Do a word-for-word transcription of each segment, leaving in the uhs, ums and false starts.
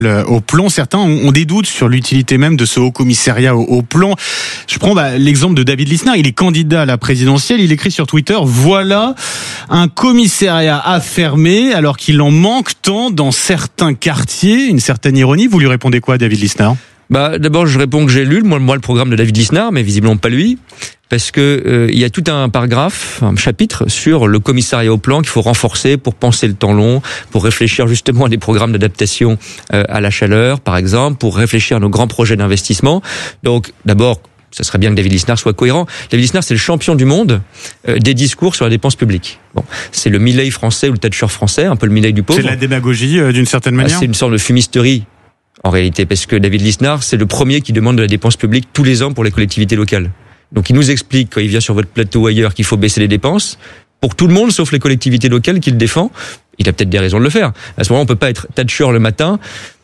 au plan. Certains ont des doutes sur l'utilité même de ce haut commissariat au, au plan. Je prends bah, l'exemple de David Lisnard. Il est candidat à la présidentielle. Il écrit sur Twitter: voilà un commissariat à fermer alors qu'il en manque tant dans certains quartiers. Une certaine ironie. Vous lui répondez quoi, David Lisnard? Bah, d'abord, je réponds que j'ai lu moi, moi le programme de David Lisnard, mais visiblement pas lui, parce que euh, il y a tout un paragraphe, un chapitre sur le commissariat au plan qu'il faut renforcer pour penser le temps long, pour réfléchir justement à des programmes d'adaptation euh, à la chaleur, par exemple, pour réfléchir à nos grands projets d'investissement. Donc, d'abord, ça serait bien que David Lisnard soit cohérent. David Lisnard, c'est le champion du monde euh, des discours sur la dépense publique. Bon, c'est le Milei français ou le Thatcher français, un peu le Milei du pauvre. C'est de la démagogie euh, d'une certaine manière. Ah, c'est une sorte de fumisterie. En réalité, parce que David Lisnard, c'est le premier qui demande de la dépense publique tous les ans pour les collectivités locales. Donc il nous explique, quand il vient sur votre plateau ou ailleurs, qu'il faut baisser les dépenses, pour tout le monde, sauf les collectivités locales qu'il défend. Il a peut-être des raisons de le faire. À ce moment, on peut pas être Thatcher le matin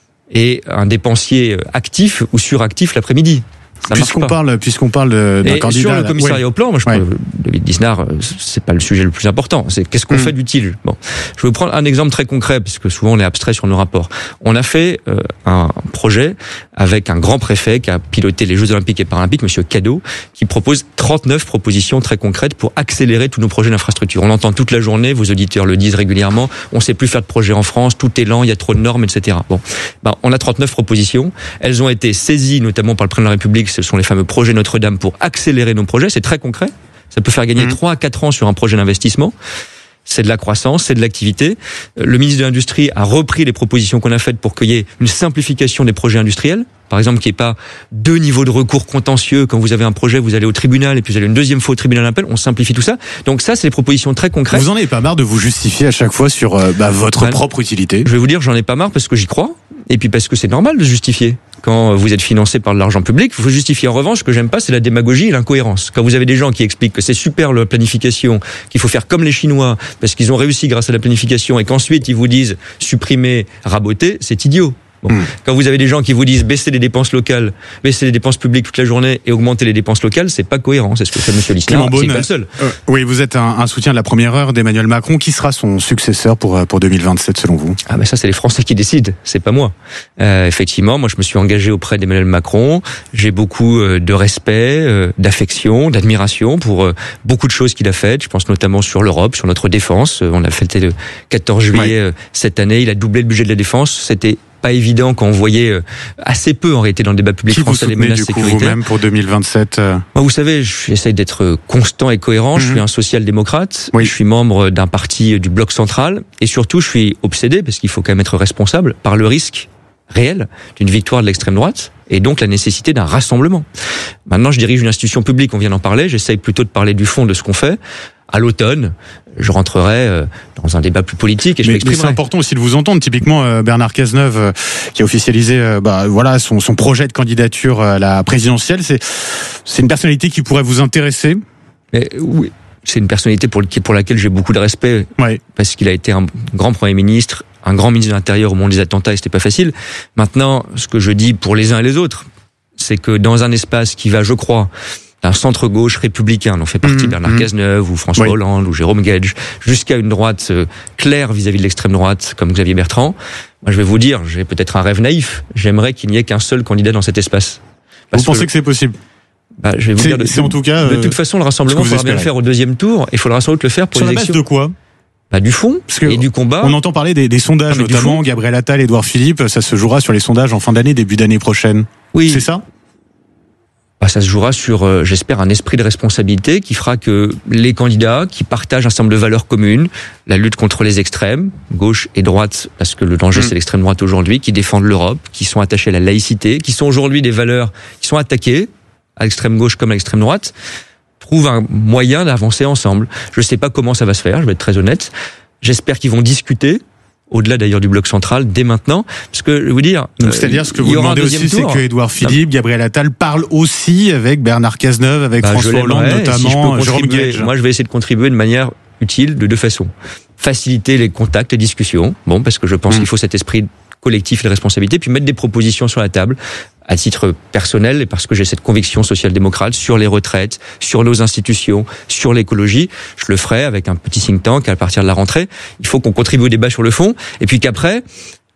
et un dépensier actif ou suractif l'après-midi. Ça puisqu'on parle, puisqu'on parle d'un et candidat. Sur le commissariat ouais. au plan, moi, je ouais. peux, David Lisnard, c'est pas le sujet le plus important. C'est qu'est-ce qu'on mmh. fait d'utile. Bon, je vais vous prendre un exemple très concret, puisque souvent on est abstrait sur nos rapports. On a fait euh, un projet avec un grand préfet qui a piloté les Jeux Olympiques et Paralympiques, Monsieur Cadeau, qui propose trente-neuf propositions très concrètes pour accélérer tous nos projets d'infrastructure. On l'entend toute la journée, vos auditeurs le disent régulièrement. On sait plus faire de projets en France, tout est lent, il y a trop de normes, et cetera. Bon, ben, on a trente-neuf propositions. Elles ont été saisies, notamment par le président de la République. Ce sont les fameux projets Notre-Dame pour accélérer nos projets. C'est très concret. Ça peut faire gagner mmh. trois à quatre ans sur un projet d'investissement. C'est de la croissance, c'est de l'activité. Le ministre de l'Industrie a repris les propositions qu'on a faites pour qu'il y ait une simplification des projets industriels. Par exemple, qu'il n'y ait pas deux niveaux de recours contentieux. Quand vous avez un projet, vous allez au tribunal et puis vous allez une deuxième fois au tribunal d'appel. On simplifie tout ça. Donc ça, c'est des propositions très concrètes. Vous en avez pas marre de vous justifier à chaque fois sur euh, bah, votre ben, propre utilité? Je vais vous dire, j'en ai pas marre parce que j'y crois. Et puis parce que c'est normal de se justifier. Quand vous êtes financé par de l'argent public, il faut justifier. En revanche, ce que j'aime pas, c'est la démagogie et l'incohérence. Quand vous avez des gens qui expliquent que c'est super la planification, qu'il faut faire comme les Chinois, parce qu'ils ont réussi grâce à la planification, et qu'ensuite ils vous disent supprimer, raboter, c'est idiot. Bon. Mmh. Quand vous avez des gens qui vous disent baisser les dépenses locales, baisser les dépenses publiques toute la journée et augmenter les dépenses locales, c'est pas cohérent. C'est ce que fait Monsieur Lisnard. C'est pas le seul. Euh, oui, vous êtes un, un soutien de la première heure d'Emmanuel Macron. Qui sera son successeur pour pour deux mille vingt-sept selon vous? Ah ben ça, c'est les Français qui décident. C'est pas moi. Euh, effectivement, moi je me suis engagé auprès d'Emmanuel Macron. J'ai beaucoup de respect, euh, d'affection, d'admiration pour euh, beaucoup de choses qu'il a faites. Je pense notamment sur l'Europe, sur notre défense. On a fêté le quatorze juillet ouais. cette année. Il a doublé le budget de la défense. C'était pas évident quand on voyait assez peu en réalité dans le débat public Qui français vous les menaces du coup, sécuritaires. Vous-même pour deux mille vingt-sept euh... Moi, vous savez, j'essaye d'être constant et cohérent. Mm-hmm. Je suis un social-démocrate. Oui. Je suis membre d'un parti du bloc central et surtout, je suis obsédé parce qu'il faut quand même être responsable par le risque réel d'une victoire de l'extrême droite et donc la nécessité d'un rassemblement. Maintenant, je dirige une institution publique. On vient d'en parler. J'essaye plutôt de parler du fond de ce qu'on fait. À l'automne, je rentrerai dans un débat plus politique et je mais, m'exprimerai. Mais c'est important aussi de vous entendre. Typiquement, euh, Bernard Cazeneuve, euh, qui a officialisé, euh, bah voilà, son, son projet de candidature à la présidentielle. C'est, c'est une personnalité qui pourrait vous intéresser. Mais, oui, c'est une personnalité pour, pour laquelle j'ai beaucoup de respect, ouais. parce qu'il a été un grand Premier ministre, un grand ministre de l'Intérieur au moment des attentats, et c'était pas facile. Maintenant, ce que je dis pour les uns et les autres, c'est que dans un espace qui va, je crois, un centre-gauche républicain, dont fait partie mmh, Bernard mmh. Cazeneuve, ou François oui. Hollande, ou Jérôme Guedj, jusqu'à une droite euh, claire vis-à-vis de l'extrême droite, comme Xavier Bertrand. Moi, je vais vous dire, j'ai peut-être un rêve naïf, j'aimerais qu'il n'y ait qu'un seul candidat dans cet espace. Parce vous pensez que, que c'est possible? Bah, je vais vous c'est, dire, de, c'est en tout cas, de toute façon, le rassemblement, il faudra bien le faire au deuxième tour, et il faudra sans doute le faire pour sur les la élections. Sur la base de quoi? Bah, du fond et du combat. On entend parler des, des sondages, ah, notamment Gabriel Attal, Édouard Philippe, ça se jouera sur les sondages en fin d'année, début d'année prochaine. Oui. C'est ça? Bah, ça se jouera sur, euh, j'espère, un esprit de responsabilité qui fera que les candidats qui partagent un certain nombre de valeurs communes, la lutte contre les extrêmes, gauche et droite, parce que le danger mmh. c'est l'extrême droite aujourd'hui, qui défendent l'Europe, qui sont attachés à la laïcité, qui sont aujourd'hui des valeurs qui sont attaquées, à l'extrême gauche comme à l'extrême droite, trouvent un moyen d'avancer ensemble. Je ne sais pas comment ça va se faire, je vais être très honnête. J'espère qu'ils vont discuter, au-delà d'ailleurs du bloc central, dès maintenant, parce que je vais vous dire... Donc, c'est-à-dire, ce que vous demandez aussi, tour. c'est que Édouard Philippe, Gabriel Attal parlent aussi avec Bernard Cazeneuve, avec bah, François Hollande notamment, si Jérôme Guedj. Moi, je vais essayer de contribuer de manière utile, de deux façons. Faciliter les contacts, les discussions, bon, parce que je pense mmh. qu'il faut cet esprit collectif et de responsabilité, puis mettre des propositions sur la table, à titre personnel, et parce que j'ai cette conviction social-démocrate sur les retraites, sur nos institutions, sur l'écologie. Je le ferai avec un petit think tank à partir de la rentrée. Il faut qu'on contribue au débat sur le fond, et puis qu'après,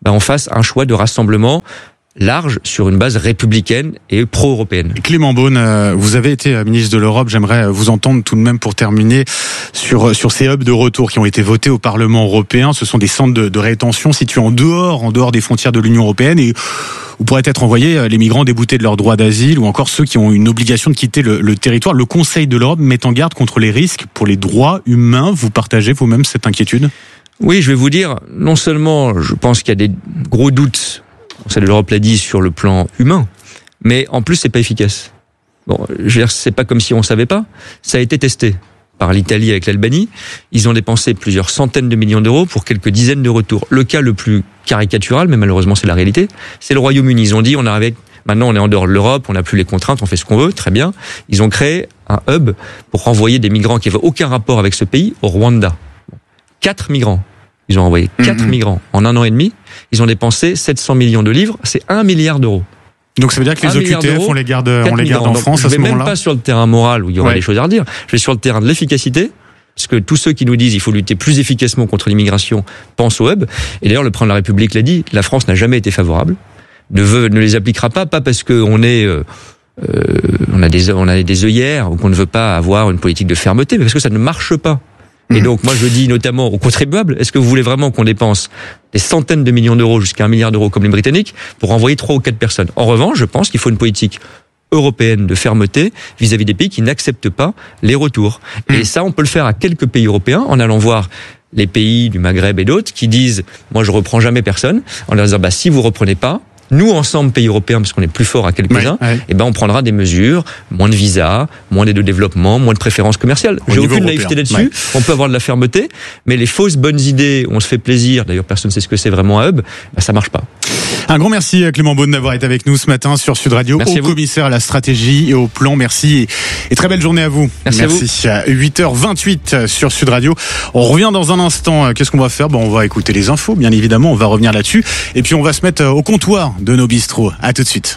ben, on fasse un choix de rassemblement large sur une base républicaine et pro-européenne. Clément Beaune, vous avez été ministre de l'Europe. J'aimerais vous entendre tout de même pour terminer sur sur ces hubs de retour qui ont été votés au Parlement européen. Ce sont des centres de, de rétention situés en dehors, en dehors des frontières de l'Union européenne et où pourraient être envoyés les migrants déboutés de leur droit d'asile ou encore ceux qui ont une obligation de quitter le, le territoire. Le Conseil de l'Europe met en garde contre les risques pour les droits humains. Vous partagez vous-même cette inquiétude ? Oui, je vais vous dire, non seulement je pense qu'il y a des gros doutes, le Conseil de l'Europe l'a dit, sur le plan humain, mais en plus c'est pas efficace. Bon, je veux dire, c'est pas comme si on savait pas. Ça a été testé par l'Italie avec l'Albanie. Ils ont dépensé plusieurs centaines de millions d'euros pour quelques dizaines de retours. Le cas le plus caricatural, mais malheureusement c'est la réalité, c'est le Royaume-Uni. Ils ont dit, on arrive, maintenant on est en dehors de l'Europe, on n'a plus les contraintes, on fait ce qu'on veut, très bien. Ils ont créé un hub pour renvoyer des migrants qui n'avaient aucun rapport avec ce pays au Rwanda. Quatre migrants. Ils ont envoyé quatre mmh. migrants en un an et demi. Ils ont dépensé sept cents millions de livres. C'est un milliard d'euros. Donc ça veut dire que les O Q T F, on les garde, on les garde en France à ce moment-là. Je vais même pas sur le terrain moral où il y aura ouais. des choses à redire. Je vais sur le terrain de l'efficacité. Parce que tous ceux qui nous disent qu'il faut lutter plus efficacement contre l'immigration pensent au hub. Et d'ailleurs, le président de la République l'a dit, la France n'a jamais été favorable. Ne, veut, ne les appliquera pas, pas parce qu'on est... Euh, euh, on a des on a des œillères ou qu'on ne veut pas avoir une politique de fermeté, mais parce que ça ne marche pas. Et donc, moi, je dis notamment aux contribuables, est-ce que vous voulez vraiment qu'on dépense des centaines de millions d'euros jusqu'à un milliard d'euros comme les Britanniques pour envoyer trois ou quatre personnes? En revanche, je pense qu'il faut une politique européenne de fermeté vis-à-vis des pays qui n'acceptent pas les retours. Mmh. Et ça, on peut le faire à quelques pays européens en allant voir les pays du Maghreb et d'autres qui disent, moi, je reprends jamais personne, en leur disant, bah, si vous reprenez pas, nous, ensemble, pays européens, parce qu'on est plus fort à quelques-uns, ouais, ouais. eh ben, on prendra des mesures, moins de visas, moins d'aide de développement, moins de préférences commerciales. J'ai aucune européen. naïveté là-dessus. Ouais. On peut avoir de la fermeté, mais les fausses bonnes idées, où on se fait plaisir, d'ailleurs, personne ne sait ce que c'est vraiment un hub, ben, ça marche pas. Un grand merci à Clément Beaune d'avoir été avec nous ce matin sur Sud Radio, au commissaire à la stratégie et au plan. Merci et, et très belle journée à vous. Merci, merci. À, à huit heures vingt-huit sur Sud Radio. On revient dans un instant. Qu'est-ce qu'on va faire? Bon, on va écouter les infos, bien évidemment. On va revenir là-dessus. Et puis, on va se mettre au comptoir de nos bistrots. À tout de suite.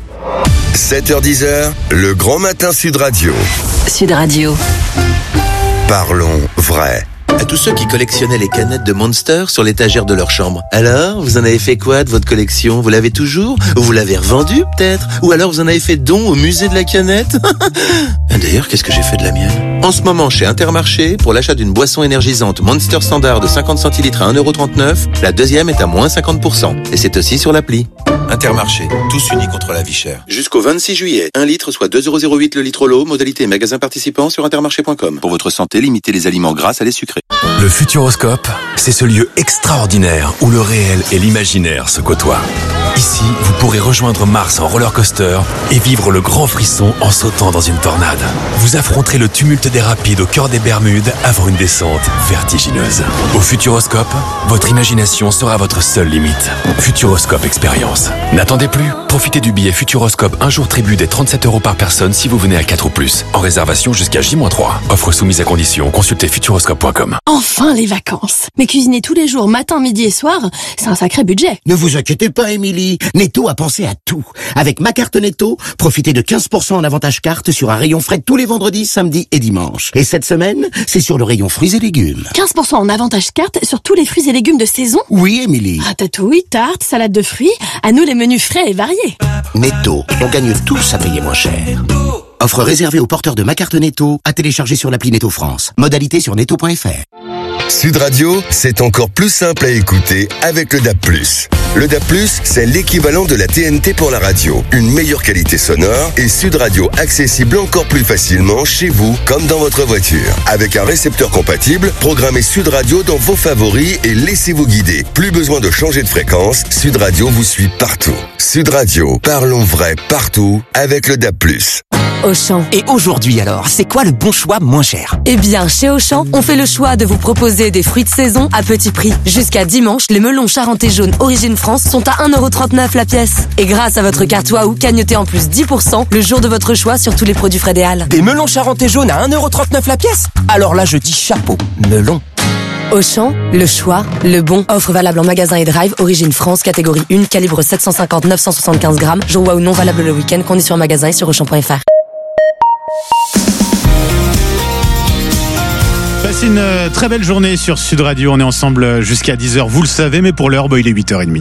sept heures dix, le grand matin Sud Radio. Sud Radio. Parlons vrai. À tous ceux qui collectionnaient les canettes de Monster sur l'étagère de leur chambre. Alors, vous en avez fait quoi de votre collection? Vous l'avez toujours? Ou vous l'avez revendue, peut-être? Ou alors vous en avez fait don au musée de la canette? D'ailleurs, qu'est-ce que j'ai fait de la mienne? En ce moment, chez Intermarché, pour l'achat d'une boisson énergisante Monster Standard de cinquante centilitres à un euro trente-neuf, la deuxième est à moins cinquante pour cent. Et c'est aussi sur l'appli. Intermarché, tous unis contre la vie chère. Jusqu'au vingt-six juillet, un litre soit deux euros zéro huit le litre l'eau, modalité magasin participant sur intermarché point com. Pour votre santé, limitez les aliments gras à les sucrés. Le Futuroscope, c'est ce lieu extraordinaire où le réel et l'imaginaire se côtoient. Ici, vous pourrez rejoindre Mars en roller coaster et vivre le grand frisson en sautant dans une tornade. Vous affronterez le tumulte des rapides au cœur des Bermudes avant une descente vertigineuse. Au Futuroscope, votre imagination sera votre seule limite. Futuroscope Expérience. N'attendez plus. Profitez du billet Futuroscope un jour tribut des trente-sept euros par personne si vous venez à quatre ou plus. En réservation jusqu'à J moins trois. Offre soumise à condition. Consultez futuroscope point com. Enfin les vacances. Mais cuisiner tous les jours, matin, midi et soir, c'est un sacré budget. Ne vous inquiétez pas, Émilie. Netto a pensé à tout. Avec ma carte Netto, profitez de quinze pour cent en avantage carte sur un rayon frais tous les vendredis, samedis et dimanches. Et cette semaine, c'est sur le rayon fruits et légumes. quinze pour cent en avantage carte sur tous les fruits et légumes de saison? Oui, Émilie. Ratatouille, tarte, salade de fruits, à nous les menus frais et variés. Netto, on gagne tous à payer moins cher. Offre réservée aux porteurs de ma carte Netto, à télécharger sur l'appli Netto France. Modalité sur netto point f r. Sud Radio, c'est encore plus simple à écouter avec le D A B plus. Le D A B plus, c'est l'équivalent de la T N T pour la radio. Une meilleure qualité sonore et Sud Radio accessible encore plus facilement chez vous comme dans votre voiture. Avec un récepteur compatible, programmez Sud Radio dans vos favoris et laissez-vous guider. Plus besoin de changer de fréquence, Sud Radio vous suit partout. Sud Radio, parlons vrai partout avec le D A B plus. Auchan. Et aujourd'hui alors, c'est quoi le bon choix moins cher? Eh bien, chez Auchan, on fait le choix de vous proposer des fruits de saison à petit prix. Jusqu'à dimanche, les melons charentais jaunes Origine France sont à un euro trente-neuf la pièce. Et grâce à votre carte Waouh, cagnotez en plus dix pour cent le jour de votre choix sur tous les produits frais des Halles. Des melons charentais jaunes à un euro trente-neuf la pièce? Alors là, je dis chapeau, melon. Auchan, le choix, le bon. Offre valable en magasin et drive, Origine France, catégorie un, calibre sept cent cinquante à neuf cent soixante-quinze grammes. Jour Waouh non valable le week-end, conditions en magasin et sur auchan point f r. passez une très belle journée sur Sud Radio. On est ensemble jusqu'à dix heures, vous le savez, mais pour l'heure, bah, il est huit heures trente.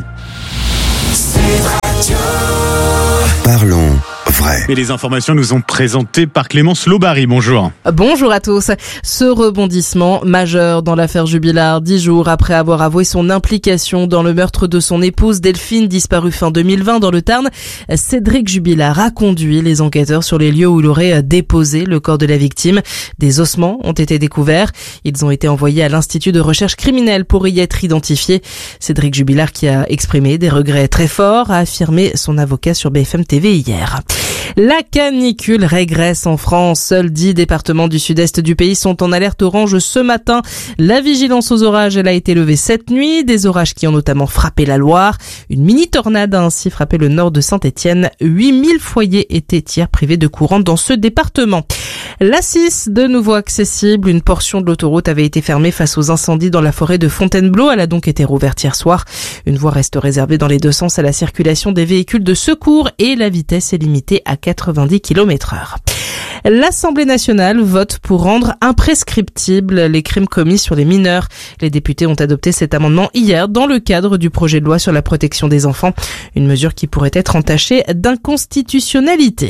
Parlons vrai. Et les informations nous sont présentées par Clémence Lobary. Bonjour. Bonjour à tous. Ce rebondissement majeur dans l'affaire Jubilard, dix jours après avoir avoué son implication dans le meurtre de son épouse Delphine, disparue fin deux mille vingt dans le Tarn, Cédric Jubilard a conduit les enquêteurs sur les lieux où il aurait déposé le corps de la victime. Des ossements ont été découverts. Ils ont été envoyés à l'Institut de recherche criminelle pour y être identifiés. Cédric Jubilard, qui a exprimé des regrets très forts, a affirmé son avocat sur B F M T V hier. La canicule régresse en France. Seuls dix départements du sud-est du pays sont en alerte orange ce matin. La vigilance aux orages, elle a été levée cette nuit. Des orages qui ont notamment frappé la Loire. Une mini-tornade a ainsi frappé le nord de Saint-Étienne. huit mille foyers étaient hier privés de courant dans ce département. L'A six, de nouveau accessible. Une portion de l'autoroute avait été fermée face aux incendies dans la forêt de Fontainebleau. Elle a donc été rouverte hier soir. Une voie reste réservée dans les deux sens à la circulation des véhicules de secours et la vitesse est limitée à quatre-vingt-dix kilomètres heure. L'Assemblée nationale vote pour rendre imprescriptibles les crimes commis sur les mineurs. Les députés ont adopté cet amendement hier dans le cadre du projet de loi sur la protection des enfants. Une mesure qui pourrait être entachée d'inconstitutionnalité.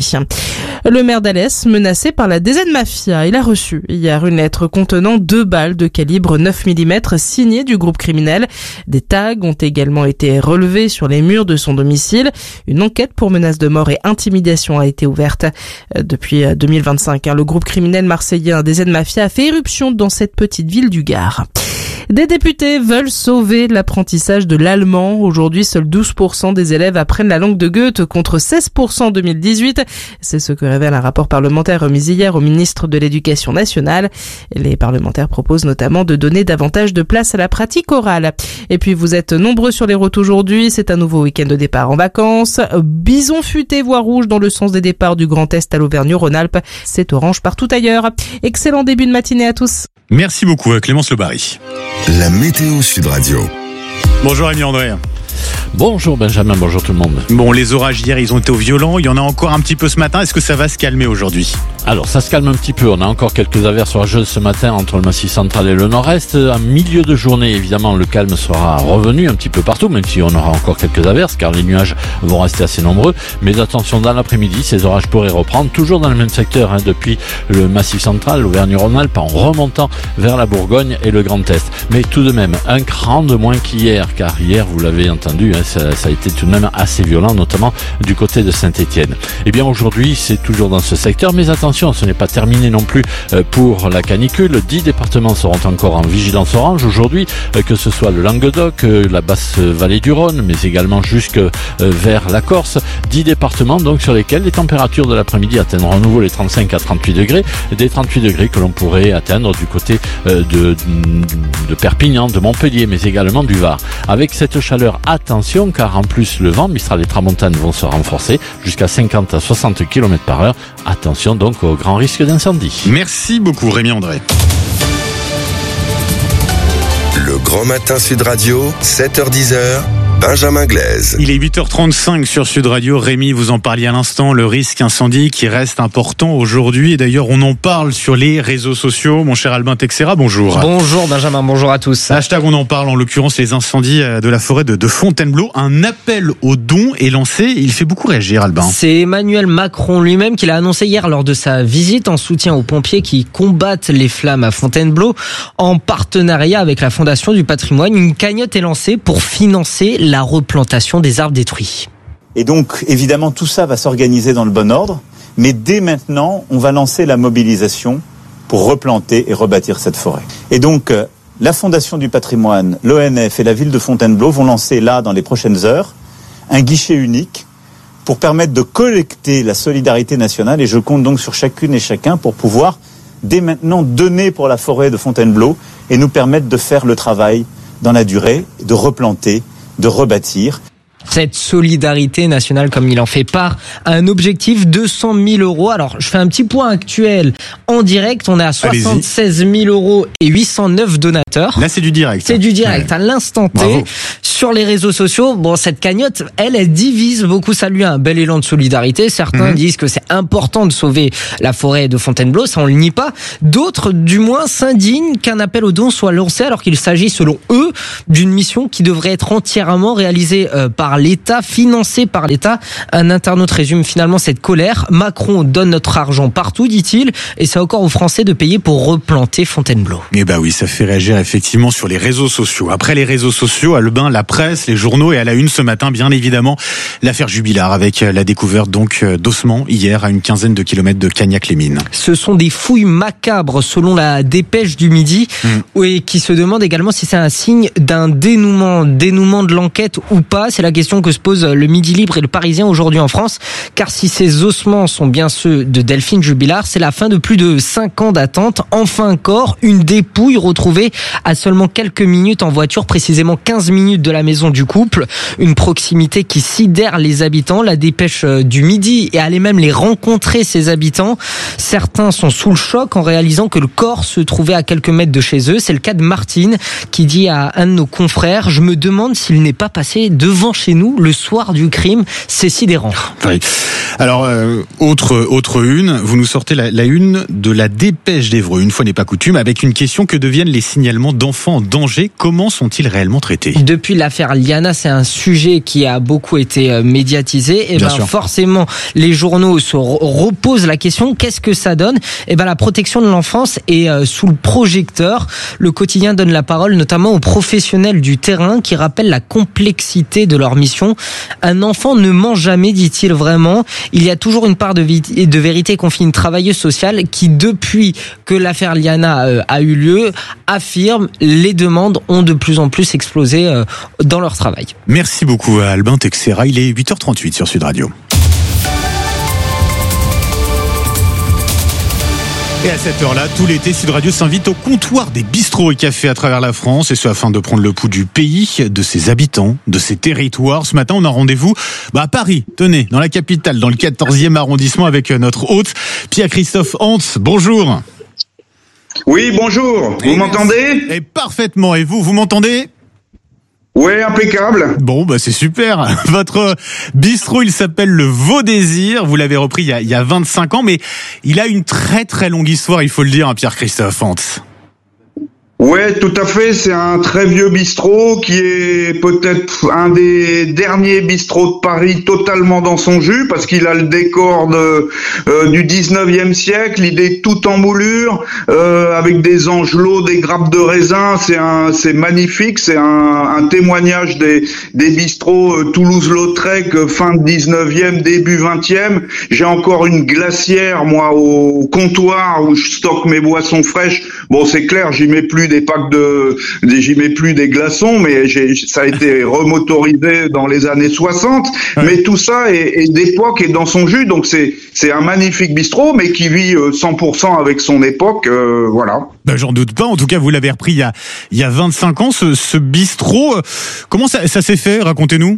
Le maire d'Alès, menacé par la D Z Mafia, il a reçu hier une lettre contenant deux balles de calibre neuf millimètres signées du groupe criminel. Des tags ont également été relevés sur les murs de son domicile. Une enquête pour menace de mort et intimidation a été ouverte. Depuis deux mille vingt-cinq, le groupe criminel marseillais D Z Mafia a fait éruption dans cette petite ville du Gard. Des députés veulent sauver l'apprentissage de l'allemand. Aujourd'hui, seuls douze pour cent des élèves apprennent la langue de Goethe contre seize pour cent en deux mille dix-huit. C'est ce que révèle un rapport parlementaire remis hier au ministre de l'Éducation nationale. Les parlementaires proposent notamment de donner davantage de place à la pratique orale. Et puis, vous êtes nombreux sur les routes aujourd'hui. C'est un nouveau week-end de départ en vacances. Bison futé, voie rouge dans le sens des départs du Grand Est à l'Auvergne-Rhône-Alpes. C'est orange partout ailleurs. Excellent début de matinée à tous. Merci beaucoup, Clémence Lobary. La météo Sud Radio. Bonjour Rémi André. Bonjour Benjamin, bonjour tout le monde. Bon, les orages hier, ils ont été violents. Il y en a encore un petit peu ce matin. Est-ce que ça va se calmer aujourd'hui ? Alors, ça se calme un petit peu. On a encore quelques averses orageuses ce matin entre le Massif central et le Nord-Est. En milieu de journée, évidemment, le calme sera revenu un petit peu partout, même si on aura encore quelques averses, car les nuages vont rester assez nombreux. Mais attention, dans l'après-midi, ces orages pourraient reprendre, toujours dans le même secteur, hein, depuis le Massif central, l'Auvergne-Rhône-Alpes, en remontant vers la Bourgogne et le Grand Est. Mais tout de même, un cran de moins qu'hier, car hier, vous l'avez entendu, hein, ça, ça a été tout de même assez violent, notamment du côté de Saint-Étienne. Eh bien, aujourd'hui, c'est toujours dans ce secteur, mais attention, ce n'est pas terminé non plus pour la canicule. Dix départements seront encore en vigilance orange aujourd'hui, que ce soit le Languedoc, la basse vallée du Rhône, mais également jusque vers la Corse. Dix départements donc sur lesquels les températures de l'après-midi atteindront à nouveau les trente-cinq à trente-huit degrés, des trente-huit degrés que l'on pourrait atteindre du côté de, de Perpignan, de Montpellier, mais également du Var. Avec cette chaleur, attention, car en plus le vent, Mistral et Tramontane vont se renforcer jusqu'à cinquante à soixante kilomètres par heure. Attention donc au grand risque d'incendie. Merci beaucoup Rémi André. Le Grand Matin Sud Radio, sept heures dix, Benjamin Glaise. Il est huit heures trente-cinq sur Sud Radio. Rémi, vous en parliez à l'instant, le risque incendie qui reste important aujourd'hui. Et d'ailleurs, on en parle sur les réseaux sociaux. Mon cher Albin Texera, bonjour. Bonjour Benjamin, bonjour à tous. Hashtag on en parle, en l'occurrence les incendies de la forêt de, de Fontainebleau. Un appel aux dons est lancé. Il fait beaucoup réagir, Albin. C'est Emmanuel Macron lui-même qui l'a annoncé hier lors de sa visite en soutien aux pompiers qui combattent les flammes à Fontainebleau. En partenariat avec la Fondation du patrimoine, une cagnotte est lancée pour financer la replantation des arbres détruits. Et donc, évidemment, tout ça va s'organiser dans le bon ordre. Mais dès maintenant, on va lancer la mobilisation pour replanter et rebâtir cette forêt. Et donc, euh, la Fondation du patrimoine, l'O N F et la ville de Fontainebleau vont lancer là, dans les prochaines heures, un guichet unique pour permettre de collecter la solidarité nationale. Et je compte donc sur chacune et chacun pour pouvoir, dès maintenant, donner pour la forêt de Fontainebleau et nous permettre de faire le travail dans la durée, de replanter, de rebâtir. Cette solidarité nationale, comme il en fait part, a un objectif deux cent mille euros. Alors, je fais un petit point actuel. En direct, on est à soixante-seize mille euros et huit cent neuf donateurs. Là, c'est du direct. C'est du direct, ouais. À l'instant T. Bravo. Sur les réseaux sociaux, bon, cette cagnotte, elle, elle divise beaucoup. Ça lui a un bel élan de solidarité. Certains mmh. disent que c'est important de sauver la forêt de Fontainebleau, ça on le nie pas. D'autres, du moins, s'indignent qu'un appel aux dons soit lancé alors qu'il s'agit, selon eux, d'une mission qui devrait être entièrement réalisée par l'État, financée par l'État. Un internaute résume finalement cette colère. Macron donne notre argent partout, dit-il, et c'est encore aux Français de payer pour replanter Fontainebleau. Eh ben oui, ça fait réagir effectivement sur les réseaux sociaux. Après les réseaux sociaux, Albin, la presse, les journaux et à la une ce matin, bien évidemment, l'affaire Jubilard avec la découverte donc d'ossements hier à une quinzaine de kilomètres de Cagnac-les-Mines. Ce sont des fouilles macabres selon la dépêche du Midi mmh. et qui se demande également si c'est un signe d'un dénouement, dénouement de l'enquête ou pas. C'est la question que se pose le Midi Libre et le Parisien aujourd'hui en France. Car si ces ossements sont bien ceux de Delphine Jubilard, c'est la fin de plus de cinq ans d'attente. Enfin un corps, une dépouille retrouvée à seulement quelques minutes en voiture, précisément quinze minutes de la maison du couple. Une proximité qui sidère les habitants. La dépêche du Midi est allée même les rencontrer, ces habitants. Certains sont sous le choc en réalisant que le corps se trouvait à quelques mètres de chez eux. C'est le cas de Martine qui dit à un de nos confrères: je me demande s'il n'est pas passé devant chez nous le soir du crime. C'est sidérant. Oui. Alors, euh, autre autre une, vous nous sortez la, la une de la Dépêche d'Évreux, une fois n'est pas coutume, avec une question: que deviennent les signalements d'enfants en danger? Comment sont-ils réellement traités? Depuis l'affaire Liana, c'est un sujet qui a beaucoup été médiatisé. Et ben sûr. Forcément, les journaux se reposent la question: qu'est-ce que ça donne? Et ben la protection de l'enfance est sous le projecteur. Le quotidien donne la parole notamment aux professionnels du terrain qui rappellent la complexité de leur mission. Un enfant ne ment jamais, dit-il vraiment. Il y a toujours une part de, vi- de vérité, confie une travailleuse sociale qui, depuis que l'affaire Liana euh, a eu lieu, affirme les demandes ont de plus en plus explosé euh, dans leur travail. Merci beaucoup à Albin Texera. Il est huit heures trente-huit sur Sud Radio. Et à cette heure-là, tout l'été, Sud Radio s'invite au comptoir des bistrots et cafés à travers la France, et ce afin de prendre le pouls du pays, de ses habitants, de ses territoires. Ce matin, on a rendez-vous bah, à Paris, tenez, dans la capitale, dans le quatorzième arrondissement, avec notre hôte, Pierre-Christophe Hantz. Bonjour. Oui, bonjour. Vous et m'entendez? Et parfaitement. Et vous, vous m'entendez? Ouais, impeccable. Bon, bah c'est super. Votre bistrot, il s'appelle le Vaudésir. Vous l'avez repris il y a, il y a vingt-cinq ans, mais il a une très très longue histoire, il faut le dire, hein, Pierre-Christophe Hantz. Ouais, tout à fait. C'est un très vieux bistrot qui est peut-être un des derniers bistrots de Paris totalement dans son jus, parce qu'il a le décor de, euh, du dix-neuvième siècle. Il est tout en moulure, euh, avec des angelots, des grappes de raisin. C'est un, c'est magnifique. C'est un, un témoignage des, des bistrots euh, Toulouse-Lautrec, euh, fin dix-neuvième, début vingtième. J'ai encore une glacière, moi, au comptoir où je stocke mes boissons fraîches. Bon, c'est clair, j'y mets plus des packs de, j'y mets plus des glaçons, mais j'ai, ça a été remotorisé dans les années soixante. Ouais. Mais tout ça est, est d'époque et dans son jus, donc c'est, c'est un magnifique bistrot, mais qui vit cent pour cent avec son époque, euh, voilà. Ben, j'en doute pas. En tout cas, vous l'avez repris il y a, il y a vingt-cinq ans, ce, ce bistrot. Comment ça, ça s'est fait? Racontez-nous.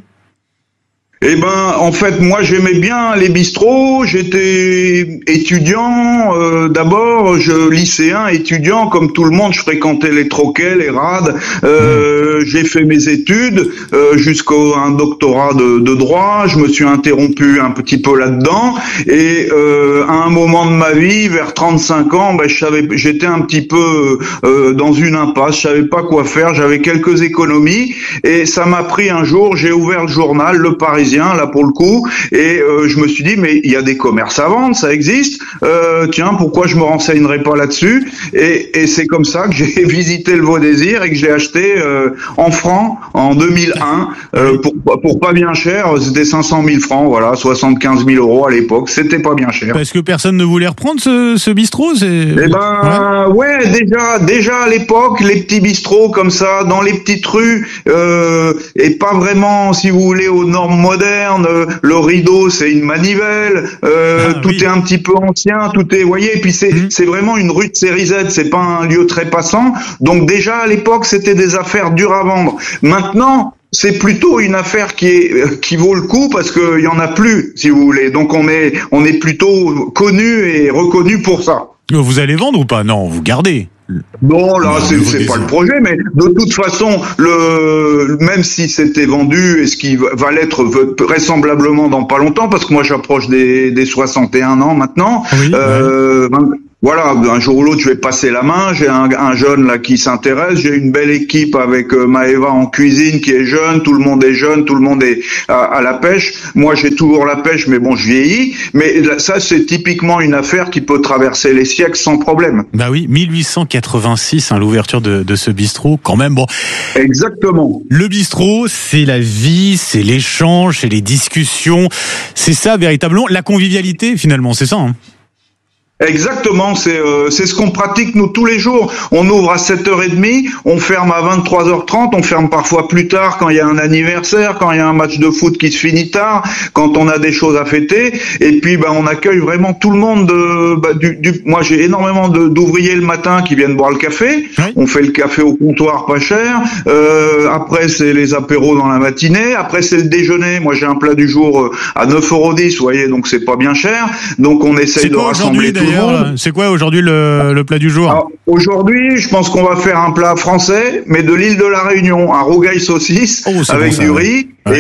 Eh ben, en fait, moi, j'aimais bien les bistrots. J'étais étudiant, euh, d'abord, je lycéen, étudiant, comme tout le monde. Je fréquentais les troquets, les rades. Euh, mmh. J'ai fait mes études euh, jusqu'à un doctorat de, de droit. Je me suis interrompu un petit peu là-dedans. Et euh, à un moment de ma vie, vers trente-cinq ans, ben, je savais, j'étais un petit peu euh, dans une impasse. Je savais pas quoi faire. J'avais quelques économies et ça m'a pris un jour. J'ai ouvert le journal, Le Parisien, là pour le coup, et euh, je me suis dit mais il y a des commerces à vendre, ça existe, euh, tiens, pourquoi je me renseignerai pas là-dessus, et, et c'est comme ça que j'ai visité le Vaudésir et que j'ai acheté euh, en francs en deux mille un, euh, pour, pour pas bien cher, c'était cinq cent mille francs, voilà, soixante-quinze mille euros à l'époque, c'était pas bien cher. Parce que personne ne voulait reprendre ce, ce bistrot, c'est... Eh ben, ouais. ouais, déjà, déjà à l'époque, les petits bistrots comme ça, dans les petites rues, euh, et pas vraiment, si vous voulez, aux normes modernes. Le rideau, c'est une manivelle, euh, ah, tout oui. est un petit peu ancien, tout est, vous voyez, et puis c'est, mmh. c'est vraiment une rue de série Z, c'est pas un lieu très passant. Donc déjà à l'époque, c'était des affaires dures à vendre. Maintenant, c'est plutôt une affaire qui est qui vaut le coup parce que il y en a plus, si vous voulez. Donc on est on est plutôt connu et reconnu pour ça. Vous allez vendre ou pas? Non, vous gardez. Non, là, le c'est, nouveau c'est désir. pas le projet, mais de toute façon, le, même si c'était vendu, et ce qui va l'être vraisemblablement dans pas longtemps, parce que moi j'approche des, des soixante et un ans maintenant, Oui, euh, ben, voilà, un jour ou l'autre, je vais passer la main. J'ai un, un jeune là qui s'intéresse. J'ai une belle équipe avec euh, Maëva en cuisine qui est jeune. Tout le monde est jeune. Tout le monde est à, à la pêche. Moi, j'ai toujours la pêche, mais bon, je vieillis. Mais là, ça, c'est typiquement une affaire qui peut traverser les siècles sans problème. Bah oui, mille huit cent quatre-vingt-six, hein, l'ouverture de, de ce bistrot, quand même. Bon. Exactement. Le bistrot, c'est la vie, c'est l'échange, c'est les discussions. C'est ça, véritablement, la convivialité, finalement, c'est ça, hein. Exactement, c'est euh, c'est ce qu'on pratique nous tous les jours. On ouvre à sept heures trente, on ferme à vingt-trois heures trente, on ferme parfois plus tard quand il y a un anniversaire, quand il y a un match de foot qui se finit tard, quand on a des choses à fêter. Et puis bah on accueille vraiment tout le monde. De, bah, du, du, moi j'ai énormément de, d'ouvriers le matin qui viennent boire le café. Oui. On fait le café au comptoir pas cher. Euh, après c'est les apéros dans la matinée. Après c'est le déjeuner. Moi j'ai un plat du jour à neuf euros dix, vous voyez, donc c'est pas bien cher. Donc on essaye C'est de quoi rassembler aujourd'hui, tout le d'ailleurs, monde. là C'est quoi aujourd'hui le, le plat du jour? Alors, aujourd'hui, je pense qu'on va faire un plat français, mais de l'île de la Réunion, un rougail saucisse Oh, c'est avec bon, ça, du ouais. riz. Ouais.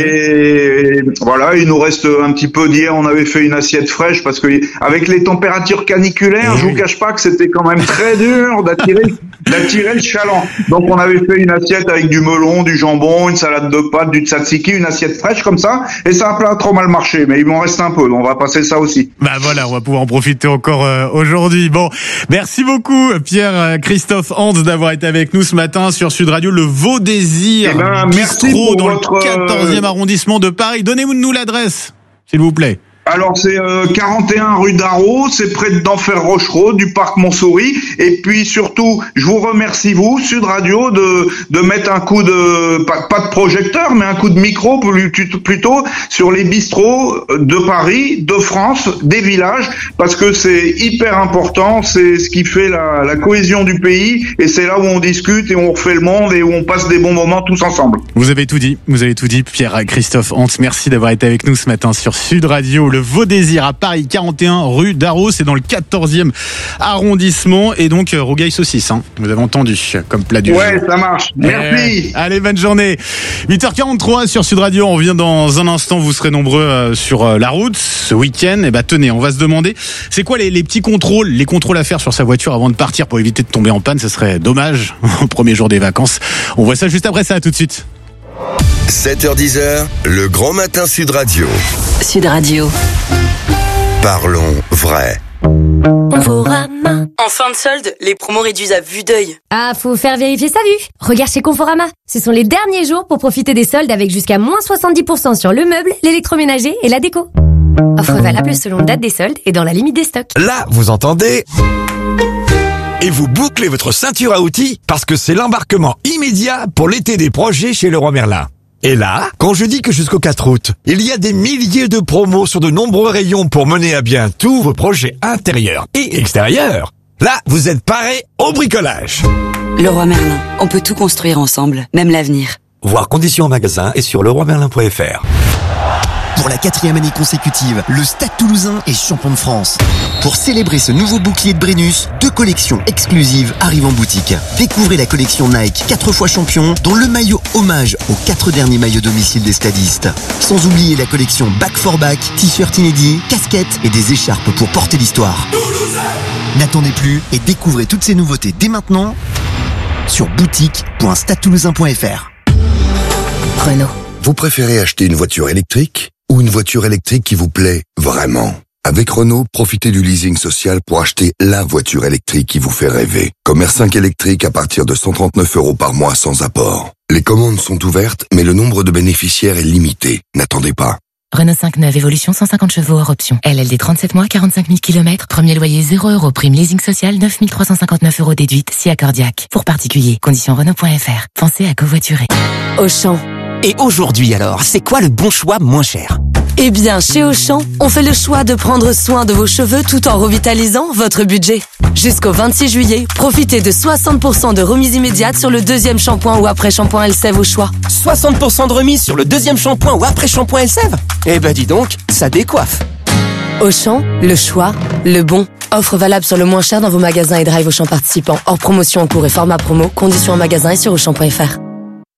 Et voilà, il nous reste un petit peu d'hier. On avait fait une assiette fraîche parce que avec les températures caniculaires, Et je oui. vous cache pas que c'était quand même très dur d'attirer d'attirer le chaland. Donc on avait fait une assiette avec du melon, du jambon, une salade de pâtes, du tzatziki, une assiette fraîche comme ça. Et ça a pas trop mal marché, mais il m'en reste un peu. Donc on va passer ça aussi. Bah voilà, on va pouvoir en profiter encore euh, aujourd'hui. Bon, merci beaucoup Pierre-Christophe Hans d'avoir été avec nous ce matin sur Sud Radio, le Vaudésir, Eh ben, merci bistrot pour dans votre, le quatorzième arrondissement de Paris. Donnez-nous l'adresse, s'il vous plaît. Alors c'est euh, quarante et un rue d'Arros, c'est près d'Enfer Rochereau, du parc Montsouris. Et puis surtout, je vous remercie vous, Sud Radio, de de mettre un coup de pas, pas de projecteur, mais un coup de micro plutôt sur les bistrots de Paris, de France, des villages, parce que c'est hyper important. C'est ce qui fait la, la cohésion du pays, et c'est là où on discute et on refait le monde et où on passe des bons moments tous ensemble. Vous avez tout dit, vous avez tout dit, Pierre-Christophe Hans. Merci d'avoir été avec nous ce matin sur Sud Radio. Le Vaudésir à Paris, quarante et un rue d'Arros, c'est dans le quatorzième arrondissement, et donc euh, rougail saucisse, hein, vous avez entendu, comme plat du Ouais, jour. ça marche. Merci. Eh, allez, bonne journée. huit heures quarante-trois sur Sud Radio, on revient dans un instant, vous serez nombreux euh, sur euh, la route ce week-end. Et bah tenez, on va se demander, c'est quoi les, les petits contrôles, les contrôles à faire sur sa voiture avant de partir pour éviter de tomber en panne, ce serait dommage au premier jour des vacances. On voit ça juste après ça, à tout de suite. sept heures dix, le grand matin Sud Radio. Sud Radio. Parlons vrai. Conforama. En fin de solde, les promos réduisent à vue d'œil. Ah, faut faire vérifier sa vue. Regarde chez Conforama. Ce sont les derniers jours pour profiter des soldes avec jusqu'à moins soixante-dix pour cent sur le meuble, l'électroménager et la déco. Offre valable selon date des soldes et dans la limite des stocks. Là, vous entendez? Et vous bouclez votre ceinture à outils parce que c'est l'embarquement immédiat pour l'été des projets chez Leroy Merlin. Et là, quand je dis que jusqu'au quatre août, il y a des milliers de promos sur de nombreux rayons pour mener à bien tous vos projets intérieurs et extérieurs, là, vous êtes parés au bricolage. Leroy Merlin, on peut tout construire ensemble, même l'avenir. Voir conditions en magasin et sur leroy merlin point f r. Pour la quatrième année consécutive, le Stade Toulousain est champion de France. Pour célébrer ce nouveau bouclier de Brennus, deux collections exclusives arrivent en boutique. Découvrez la collection Nike quatre fois champion, dont le maillot hommage aux quatre derniers maillots domicile des stadistes. Sans oublier la collection Back for Back, t-shirt inédits, casquettes et des écharpes pour porter l'histoire. N'attendez plus et découvrez toutes ces nouveautés dès maintenant sur boutique point stade toulousain point f r. Renault. Vous préférez acheter une voiture électrique ou une voiture électrique qui vous plaît vraiment? Avec Renault, profitez du leasing social pour acheter la voiture électrique qui vous fait rêver. Comme R cinq électrique à partir de cent trente-neuf euros par mois sans apport. Les commandes sont ouvertes, mais le nombre de bénéficiaires est limité. N'attendez pas. Renault cinq neuf Évolution cent cinquante chevaux hors option. L L D trente-sept mois, quarante-cinq mille kilomètres. Premier loyer zéro euros. Prime leasing social neuf mille trois cent cinquante-neuf euros déduite si accordiaque. Pour particuliers. Conditions Renault point f r. Pensez à covoiturer. Auchan. Et aujourd'hui alors, c'est quoi le bon choix moins cher? Eh bien, chez Auchan, on fait le choix de prendre soin de vos cheveux tout en revitalisant votre budget. Jusqu'au vingt-six juillet, profitez de soixante pour cent de remise immédiate sur le deuxième shampoing ou après-shampoing Elseve au choix. soixante pour cent de remise sur le deuxième shampoing ou après-shampoing Elseve? Eh ben dis donc, ça décoiffe. Auchan, le choix, le bon. Offre valable sur le moins cher dans vos magasins et drive Auchan participants. Hors promotion en cours et format promo. Conditions en magasin et sur auchan point f r.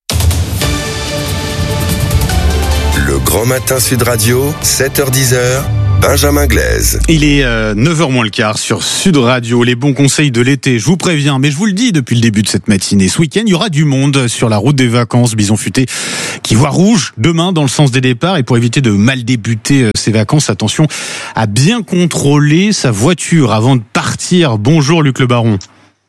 Le Grand Matin Sud Radio, sept heures dix, Benjamin Glaise. Il est euh, neuf heures moins le quart sur Sud Radio. Les bons conseils de l'été, je vous préviens, mais je vous le dis depuis le début de cette matinée. Ce week-end, il y aura du monde sur la route des vacances. Bison Futé qui voit rouge demain dans le sens des départs. Et pour éviter de mal débuter euh, ses vacances, attention à bien contrôler sa voiture avant de partir. Bonjour Luc Le Baron.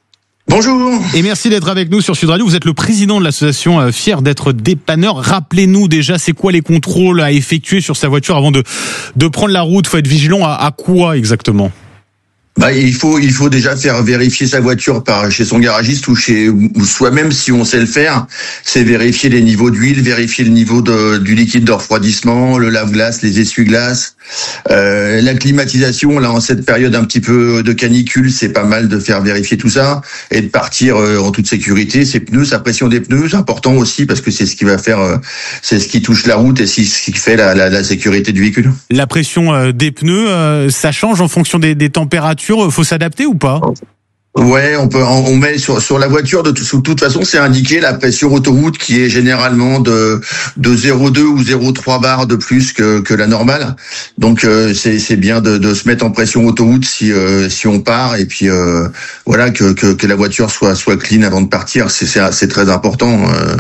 Bonjour. Et merci d'être avec nous sur Sud Radio. Vous êtes le président de l'association euh, Fier d'être dépanneur. Rappelez-nous déjà, c'est quoi les contrôles à effectuer sur sa voiture avant de, de prendre la route? Faut être vigilant à, à quoi exactement? Bah, il faut, il faut déjà faire vérifier sa voiture par chez son garagiste ou chez ou soi-même si on sait le faire. C'est vérifier les niveaux d'huile, vérifier le niveau de, du liquide de refroidissement, le lave-glace, les essuie-glaces, euh, la climatisation. Là, en cette période un petit peu de canicule, c'est pas mal de faire vérifier tout ça et de partir euh, en toute sécurité. Ses pneus, sa pression des pneus, c'est important aussi parce que c'est ce qui va faire, euh, c'est ce qui touche la route et c'est ce qui fait la, la, la sécurité du véhicule. La pression euh, des pneus, euh, ça change en fonction des, des températures. Faut s'adapter ou pas? Ouais, on peut, on met sur sur la voiture de toute, toute façon, c'est indiqué la pression autoroute qui est généralement de de zéro virgule deux ou zéro virgule trois bar de plus que que la normale. Donc euh, c'est c'est bien de de se mettre en pression autoroute si euh, si on part et puis euh, voilà que que que la voiture soit soit clean avant de partir. C'est c'est c'est très important. Euh,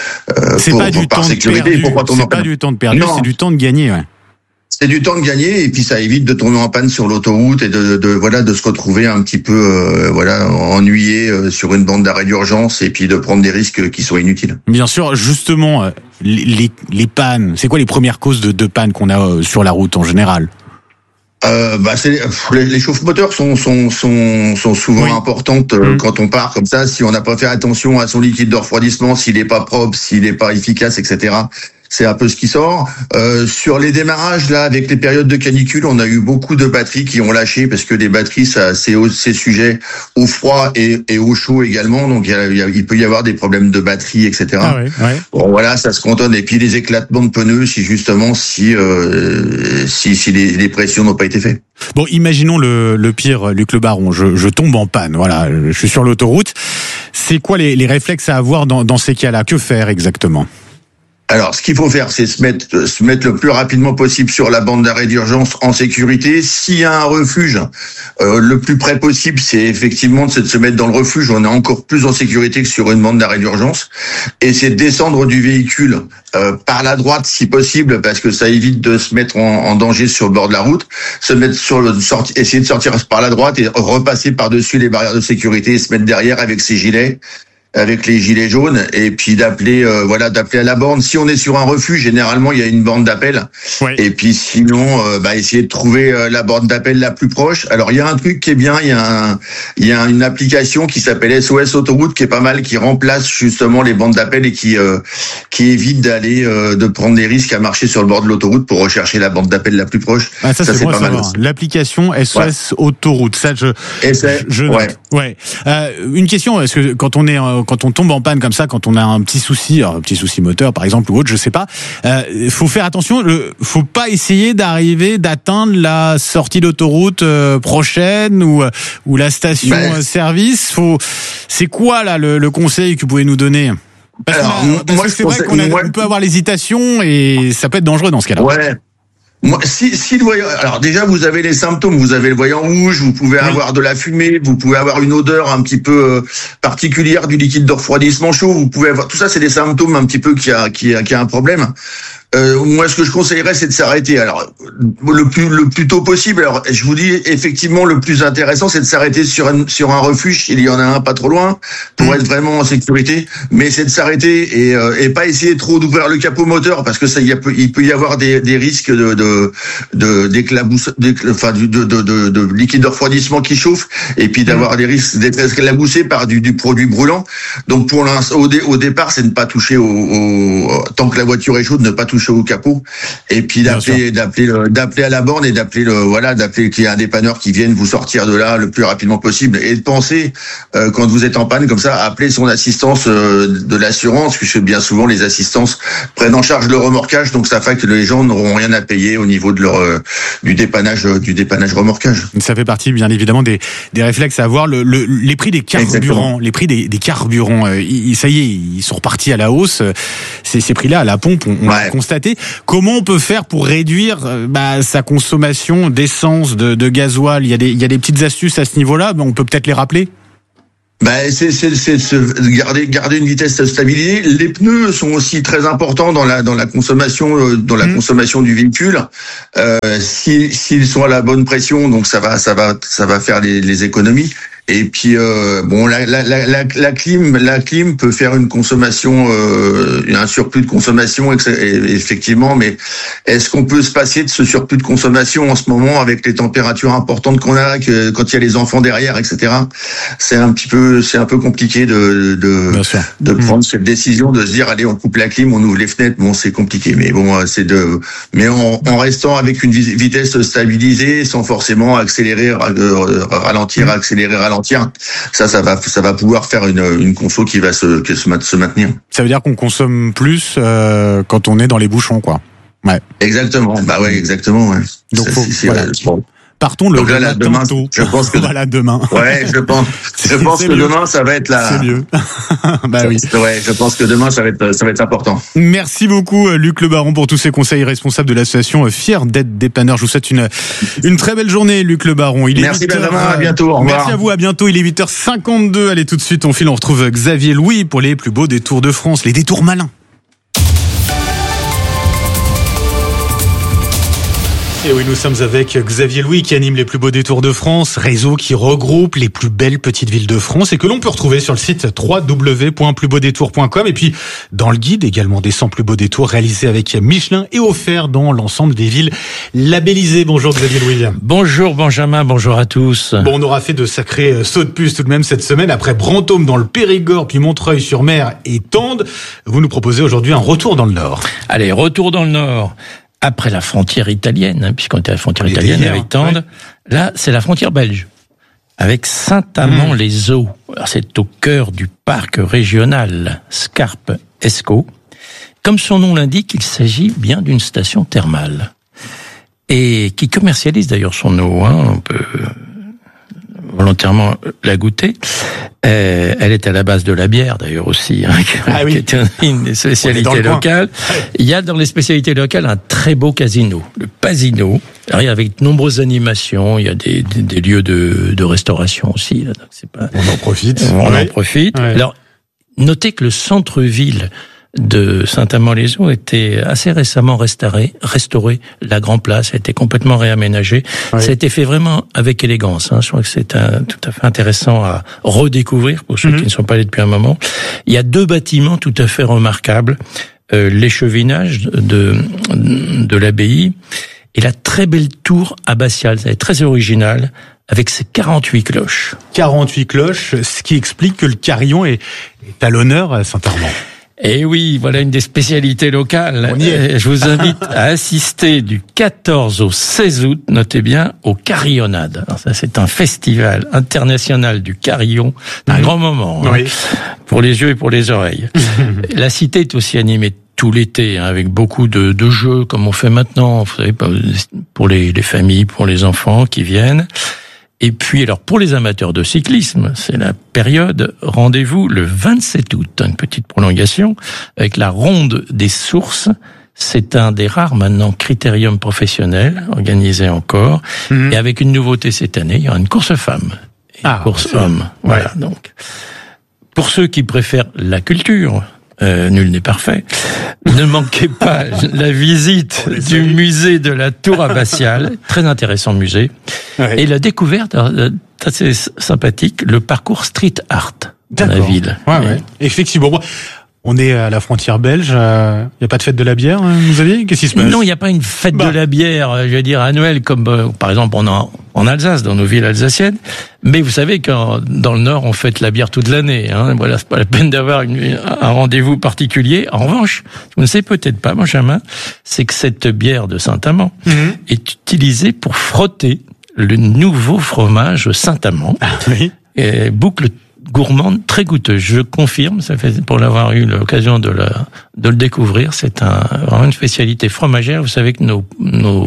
c'est pour, pas pour, du par temps sécurité, de perdu. C'est pas du temps de perdu, c'est du temps de gagner. Ouais. C'est du temps de gagner et puis ça évite de tomber en panne sur l'autoroute et de, de voilà de se retrouver un petit peu euh, voilà ennuyé euh, sur une bande d'arrêt d'urgence et puis de prendre des risques qui sont inutiles. Bien sûr, justement, euh, les, les pannes, c'est quoi les premières causes de, de panne qu'on a euh, sur la route en général? Euh, bah c'est les, les chauffe-moteurs sont sont sont sont souvent oui. importantes euh, mmh. quand on part comme ça. Si on n'a pas fait attention à son liquide de refroidissement, s'il est pas propre, s'il est pas efficace, et cetera. C'est un peu ce qui sort. Euh, sur les démarrages, là, avec les périodes de canicule, on a eu beaucoup de batteries qui ont lâché parce que des batteries, ça, c'est, c'est sujet au froid et, et au chaud également. Donc, il, y a, il, y a, il peut y avoir des problèmes de batterie, et cetera. Ah oui, ouais. Bon, voilà, ça se cantonne. Et puis, les éclatements de pneus, si justement, si euh, si, si les, les pressions n'ont pas été faites. Bon, imaginons le, le pire, Luc Le Baron. Je, je tombe en panne. Voilà, je suis sur l'autoroute. C'est quoi les, les réflexes à avoir dans, dans ces cas-là? Que faire exactement? Alors, ce qu'il faut faire, c'est se mettre, se mettre le plus rapidement possible sur la bande d'arrêt d'urgence en sécurité. S'il y a un refuge, euh, le plus près possible, c'est effectivement c'est de se mettre dans le refuge. On est encore plus en sécurité que sur une bande d'arrêt d'urgence. Et c'est de descendre du véhicule euh, par la droite, si possible, parce que ça évite de se mettre en, en danger sur le bord de la route. Se mettre sur le sorti, essayer de sortir par la droite et repasser par-dessus les barrières de sécurité et se mettre derrière avec ses gilets. Avec les gilets jaunes et puis d'appeler euh, voilà d'appeler à la borne. Si on est sur un refuge, généralement il y a une borne d'appel. Ouais. Et puis sinon euh, bah essayer de trouver euh, la borne d'appel la plus proche. Alors il y a un truc qui est bien, il y a un, il y a une application qui s'appelle S O S Autoroute qui est pas mal, qui remplace justement les bornes d'appel et qui euh, qui évite d'aller euh, de prendre des risques à marcher sur le bord de l'autoroute pour rechercher la borne d'appel la plus proche. Ah, ça, ça c'est, c'est pas mal. L'application S O S ouais. Autoroute, ça je S O S, je, je ouais. ouais. Euh, une question, est-ce que quand on est euh, quand on tombe en panne comme ça, quand on a un petit souci, un petit souci moteur par exemple ou autre, je sais pas, euh, faut faire attention. Le, faut pas essayer d'arriver, d'atteindre la sortie d'autoroute euh, prochaine ou ou la station ben, service. Faut, c'est quoi là le, le conseil que vous pouvez nous donner? Parce, alors, a, parce moi, que c'est vrai qu'on a, moi... on peut avoir l'hésitation et ça peut être dangereux dans ce cas-là. Ouais. Moi, si, si le voyant, alors déjà vous avez les symptômes, vous avez le voyant rouge, vous pouvez oui. avoir de la fumée, vous pouvez avoir une odeur un petit peu euh, particulière du liquide de refroidissement chaud, vous pouvez avoir, tout ça c'est des symptômes un petit peu qui a qui a qui a un problème. Euh, moi, ce que je conseillerais, c'est de s'arrêter. Alors, le plus le plus tôt possible. Alors, je vous dis effectivement, le plus intéressant, c'est de s'arrêter sur un sur un refuge. Il y en a un pas trop loin pour mmh. être vraiment en sécurité. Mais c'est de s'arrêter et euh, et pas essayer trop d'ouvrir le capot moteur parce que ça, il, y a, il peut y avoir des des risques de de de d'éclabousse, enfin de de de, de, de liquide de refroidissement qui chauffe et puis d'avoir mmh. des risques d'être éclaboussé par du du produit brûlant. Donc pour l'instant, au, dé, au départ, c'est de ne pas toucher au, au tant que la voiture est chaude, ne pas toucher au capot et puis d'appeler d'appeler d'appeler à la borne et d'appeler le voilà d'appeler qu'il y a un dépanneur qui vienne vous sortir de là le plus rapidement possible et de penser euh, quand vous êtes en panne comme ça appeler son assistance euh, de l'assurance puisque bien souvent les assistances prennent en charge le remorquage donc ça fait que les gens n'auront rien à payer au niveau de leur euh, du dépannage, du dépannage remorquage. Ça fait partie, bien évidemment, des, des réflexes à avoir. Le, le, les prix des carburants, Exactement. les prix des, des carburants, euh, ils, ça y est, ils sont repartis à la hausse. Ces, ces prix-là, à la pompe, on, on ouais. l'a constaté. Comment on peut faire pour réduire euh, bah, sa consommation d'essence, de, de gasoil? Il y a des, il y a des petites astuces à ce niveau-là. On peut peut-être les rappeler. Ben, c'est, c'est, c'est, c'est garder, garder une vitesse stabilisée. Les pneus sont aussi très importants dans la, dans la consommation, dans la mmh. consommation du véhicule. Euh, s'ils, s'ils sont à la bonne pression, donc ça va, ça va, ça va faire les, les économies. Et puis euh, bon, la, la, la, la, la clim, la clim peut faire une consommation, euh, un surplus de consommation, effectivement. Mais est-ce qu'on peut se passer de ce surplus de consommation en ce moment avec les températures importantes qu'on a, que quand il y a les enfants derrière, et cetera. C'est un petit peu, c'est un peu compliqué de de de prendre mmh. cette décision de se dire allez, on coupe la clim, on ouvre les fenêtres. Bon, c'est compliqué, mais bon, c'est de, mais en, en restant avec une vitesse stabilisée, sans forcément accélérer, ralentir, accélérer, ralentir. Ça, ça va, ça va pouvoir faire une, une conso qui va se, qui se, se maintenir. Ça veut dire qu'on consomme plus euh, quand on est dans les bouchons, quoi. Ouais. Exactement. Bah ouais, exactement. Ouais. Donc, ça, faut, c'est, c'est, voilà. c'est, bon. Partons le Donc là, là, demain, tôt. Je pense que voilà demain. Ouais, je pense. Je pense que mieux. demain, ça va être la. C'est mieux. bah oui. Ouais, je pense que demain, ça va être, ça va être important. Merci beaucoup, Luc Le Baron, pour tous ces conseils, responsable de l'association Fier d'être dépanneur. Je vous souhaite une une très belle journée, Luc Le Baron. Il est Merci huit heures, Benjamin, à bientôt. Au revoir. Merci à vous, à bientôt. Il est huit heures cinquante-deux. Allez, tout de suite, on file, on retrouve Xavier Louis pour les plus beaux détours de France, les détours malins. Et oui, nous sommes avec Xavier Louis qui anime les plus beaux détours de France, réseau qui regroupe les plus belles petites villes de France et que l'on peut retrouver sur le site w w w point plus beau détours point com et puis dans le guide également des cent plus beaux détours réalisés avec Michelin et offert dans l'ensemble des villes labellisées. Bonjour Xavier Louis. Bonjour Benjamin, bonjour à tous. Bon, on aura fait de sacrés sauts de puce tout de même cette semaine après Brantôme dans le Périgord puis Montreuil-sur-Mer et Tende. Vous nous proposez aujourd'hui un retour dans le Nord. Allez, retour dans le Nord. Après la frontière italienne, hein, puisqu'on était à la frontière italienne avec Tende, ouais. Là, c'est la frontière belge, avec Saint-Amand-les-Eaux. Mmh. Alors, c'est au cœur du parc régional Scarpe-Escaut. Comme son nom l'indique, il s'agit bien d'une station thermale, et qui commercialise d'ailleurs son eau. Hein, on peut volontairement la goûter. Euh, elle est à la base de la bière d'ailleurs aussi, hein, ah oui. qui est une spécialité locale. Il y a dans les spécialités locales un très beau casino, le Pasino. Alors, il y a avec de nombreuses animations, il y a des, des, des lieux de, de restauration aussi. Là, donc c'est pas... On en profite. On ouais. en profite. Ouais. Alors, notez que le centre-ville de Saint-Amand-les-Eaux était assez récemment restauré, restauré. La Grand Place a été complètement réaménagée. Oui. Ça a été fait vraiment avec élégance. Hein. Je crois que c'est un, tout à fait intéressant à redécouvrir pour ceux mm-hmm. qui ne sont pas allés depuis un moment. Il y a deux bâtiments tout à fait remarquables. Euh, l'échevinage de, de l'abbaye et la très belle tour abbatiale. Ça est très original avec ses quarante-huit cloches. quarante-huit cloches, ce qui explique que le carillon est, est à l'honneur à Saint-Armand. Eh oui, voilà une des spécialités locales. On y est. Je vous invite à assister du quatorze au seize août, notez bien, au Carillonnade. Alors ça, c'est un festival international du carillon, un mmh. grand moment hein, oui. pour les yeux et pour les oreilles. La cité est aussi animée tout l'été, hein, avec beaucoup de, de jeux, comme on fait maintenant, vous savez, pour les, les familles, pour les enfants qui viennent. Et puis, alors, pour les amateurs de cyclisme, c'est la période, rendez-vous le vingt-sept août, une petite prolongation, avec la Ronde des Sources. C'est un des rares, maintenant, critériums professionnels, organisé encore. Mmh. Et avec une nouveauté cette année, il y aura une course femme. Et une ah, course homme. Voilà, ouais. Donc. Pour ceux qui préfèrent la culture, Euh, nul n'est parfait. Ne manquez pas la visite du musée de la Tour Abbatiale, très intéressant musée, ouais. Et la découverte, assez sympathique, le parcours street art dans la ville. Ouais, ouais. Effectivement. On est à la frontière belge. Il euh, n'y a pas de fête de la bière, vous avez Qu'est-ce qui se passe? Non, il n'y a pas une fête bah. de la bière, je veux dire, annuelle, comme euh, par exemple on a en Alsace, dans nos villes alsaciennes. Mais vous savez qu'en dans le Nord, on fête la bière toute l'année. Hein. Voilà, c'est pas la peine d'avoir une, un rendez-vous particulier. En revanche, vous ne savez peut-être pas, Benjamin, c'est que cette bière de Saint-Amand mmh. est utilisée pour frotter le nouveau fromage Saint-Amand. Ah, oui. Et boucle gourmande, très goûteuse. Je confirme, ça fait pour l'avoir eu l'occasion de, la, de le découvrir, c'est un, vraiment une spécialité fromagère. Vous savez que nos, nos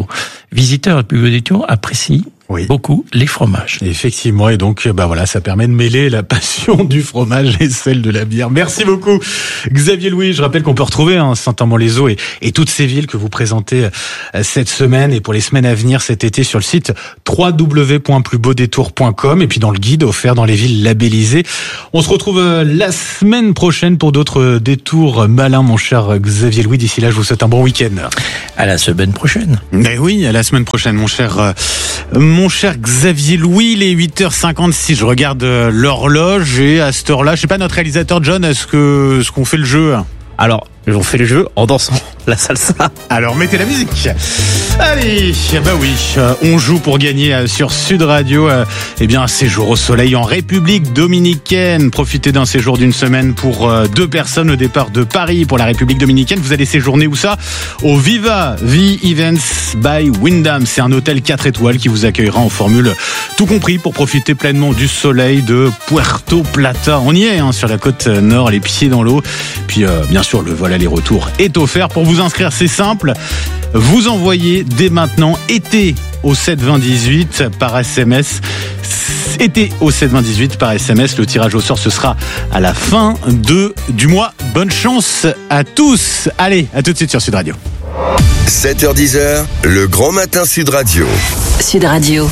visiteurs et publics apprécient oui. beaucoup les fromages. Effectivement, et donc bah voilà, ça permet de mêler la passion du fromage et celle de la bière. Merci beaucoup Xavier Louis. Je rappelle qu'on peut retrouver hein, Saint-Amand-les-Eaux et, et toutes ces villes que vous présentez euh, cette semaine et pour les semaines à venir cet été sur le site w w w point plus beau détour point com et puis dans le guide offert dans les villes labellisées. On se retrouve euh, la semaine prochaine pour d'autres détours malins, mon cher Xavier Louis. D'ici là, je vous souhaite un bon week-end. À la semaine prochaine. Mais oui, à la semaine prochaine, mon cher euh, mon cher Xavier Louis. Les huit heures cinquante-six, je regarde euh, l'horloge et à cette heure-là, je sais pas, notre réalisateur John, est-ce que est-ce qu'on fait le jeu? Alors, on fait le jeu en dansant la salsa. Alors mettez la musique. Allez, bah oui, on joue pour gagner sur Sud Radio. Eh bien, un séjour au soleil en République dominicaine. Profitez d'un séjour d'une semaine pour deux personnes au départ de Paris pour la République dominicaine. Vous allez séjourner où ça? Au Viva V Events by Wyndham. C'est un hôtel quatre étoiles qui vous accueillera en formule tout compris pour profiter pleinement du soleil de Puerto Plata. On y est hein, sur la côte nord, les pieds dans l'eau. Puis euh, bien sûr, le vol aller-retour est offert. Pour vous inscrire, c'est simple. Vous envoyez dès maintenant été au sept vingt dix-huit par S M S. Été au sept vingt dix-huit par S M S. Le tirage au sort, ce sera à la fin de, du mois. Bonne chance à tous. Allez, à tout de suite sur Sud Radio. sept heures dix, le grand matin Sud Radio. Sud Radio.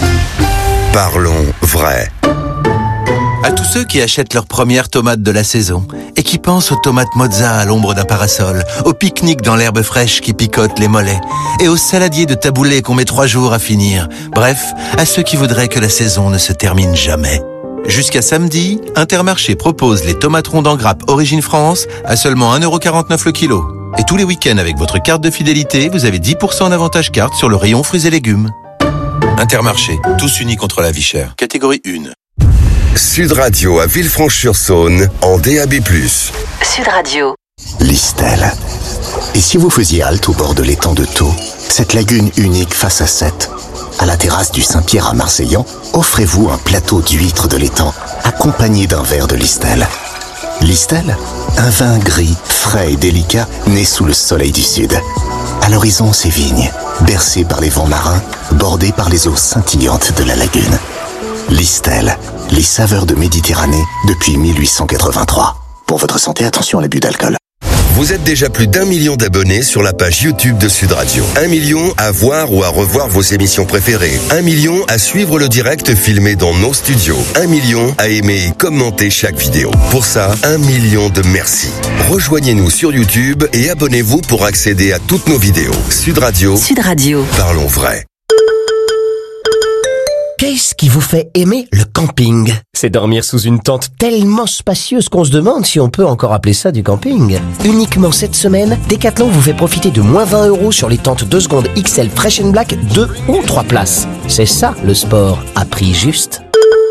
Parlons vrai. À tous ceux qui achètent leurs premières tomates de la saison et qui pensent aux tomates mozza à l'ombre d'un parasol, au pique-nique dans l'herbe fraîche qui picote les mollets et aux saladiers de taboulé qu'on met trois jours à finir. Bref, à ceux qui voudraient que la saison ne se termine jamais. Jusqu'à samedi, Intermarché propose les tomates rondes en grappe Origine France à seulement un euro quarante-neuf le kilo. Et tous les week-ends avec votre carte de fidélité, vous avez dix pour cent en avantage carte sur le rayon fruits et légumes. Intermarché, tous unis contre la vie chère. Catégorie un. Sud Radio à Villefranche-sur-Saône en D A B plus. Sud Radio. Listel. Et si vous faisiez halte au bord de l'étang de Thau, cette lagune unique face à Sète, à la terrasse du Saint-Pierre à Marseillan, offrez-vous un plateau d'huîtres de l'étang, accompagné d'un verre de Listel. Listel, un vin gris, frais et délicat, né sous le soleil du sud. À l'horizon, ses vignes, bercées par les vents marins, bordées par les eaux scintillantes de la lagune. Listel, les saveurs de Méditerranée depuis mille huit cent quatre-vingt-trois. Pour votre santé, attention à l'abus d'alcool. Vous êtes déjà plus d'un million d'abonnés sur la page YouTube de Sud Radio. Un million à voir ou à revoir vos émissions préférées. Un million à suivre le direct filmé dans nos studios. Un million à aimer et commenter chaque vidéo. Pour ça, un million de merci. Rejoignez-nous sur YouTube et abonnez-vous pour accéder à toutes nos vidéos. Sud Radio. Sud Radio. Parlons vrai. Qu'est-ce qui vous fait aimer le camping? C'est dormir sous une tente tellement spacieuse qu'on se demande si on peut encore appeler ça du camping. Uniquement cette semaine, Decathlon vous fait profiter de moins vingt euros sur les tentes deux secondes X L Fresh and Black deux ou trois places. C'est ça le sport à prix juste.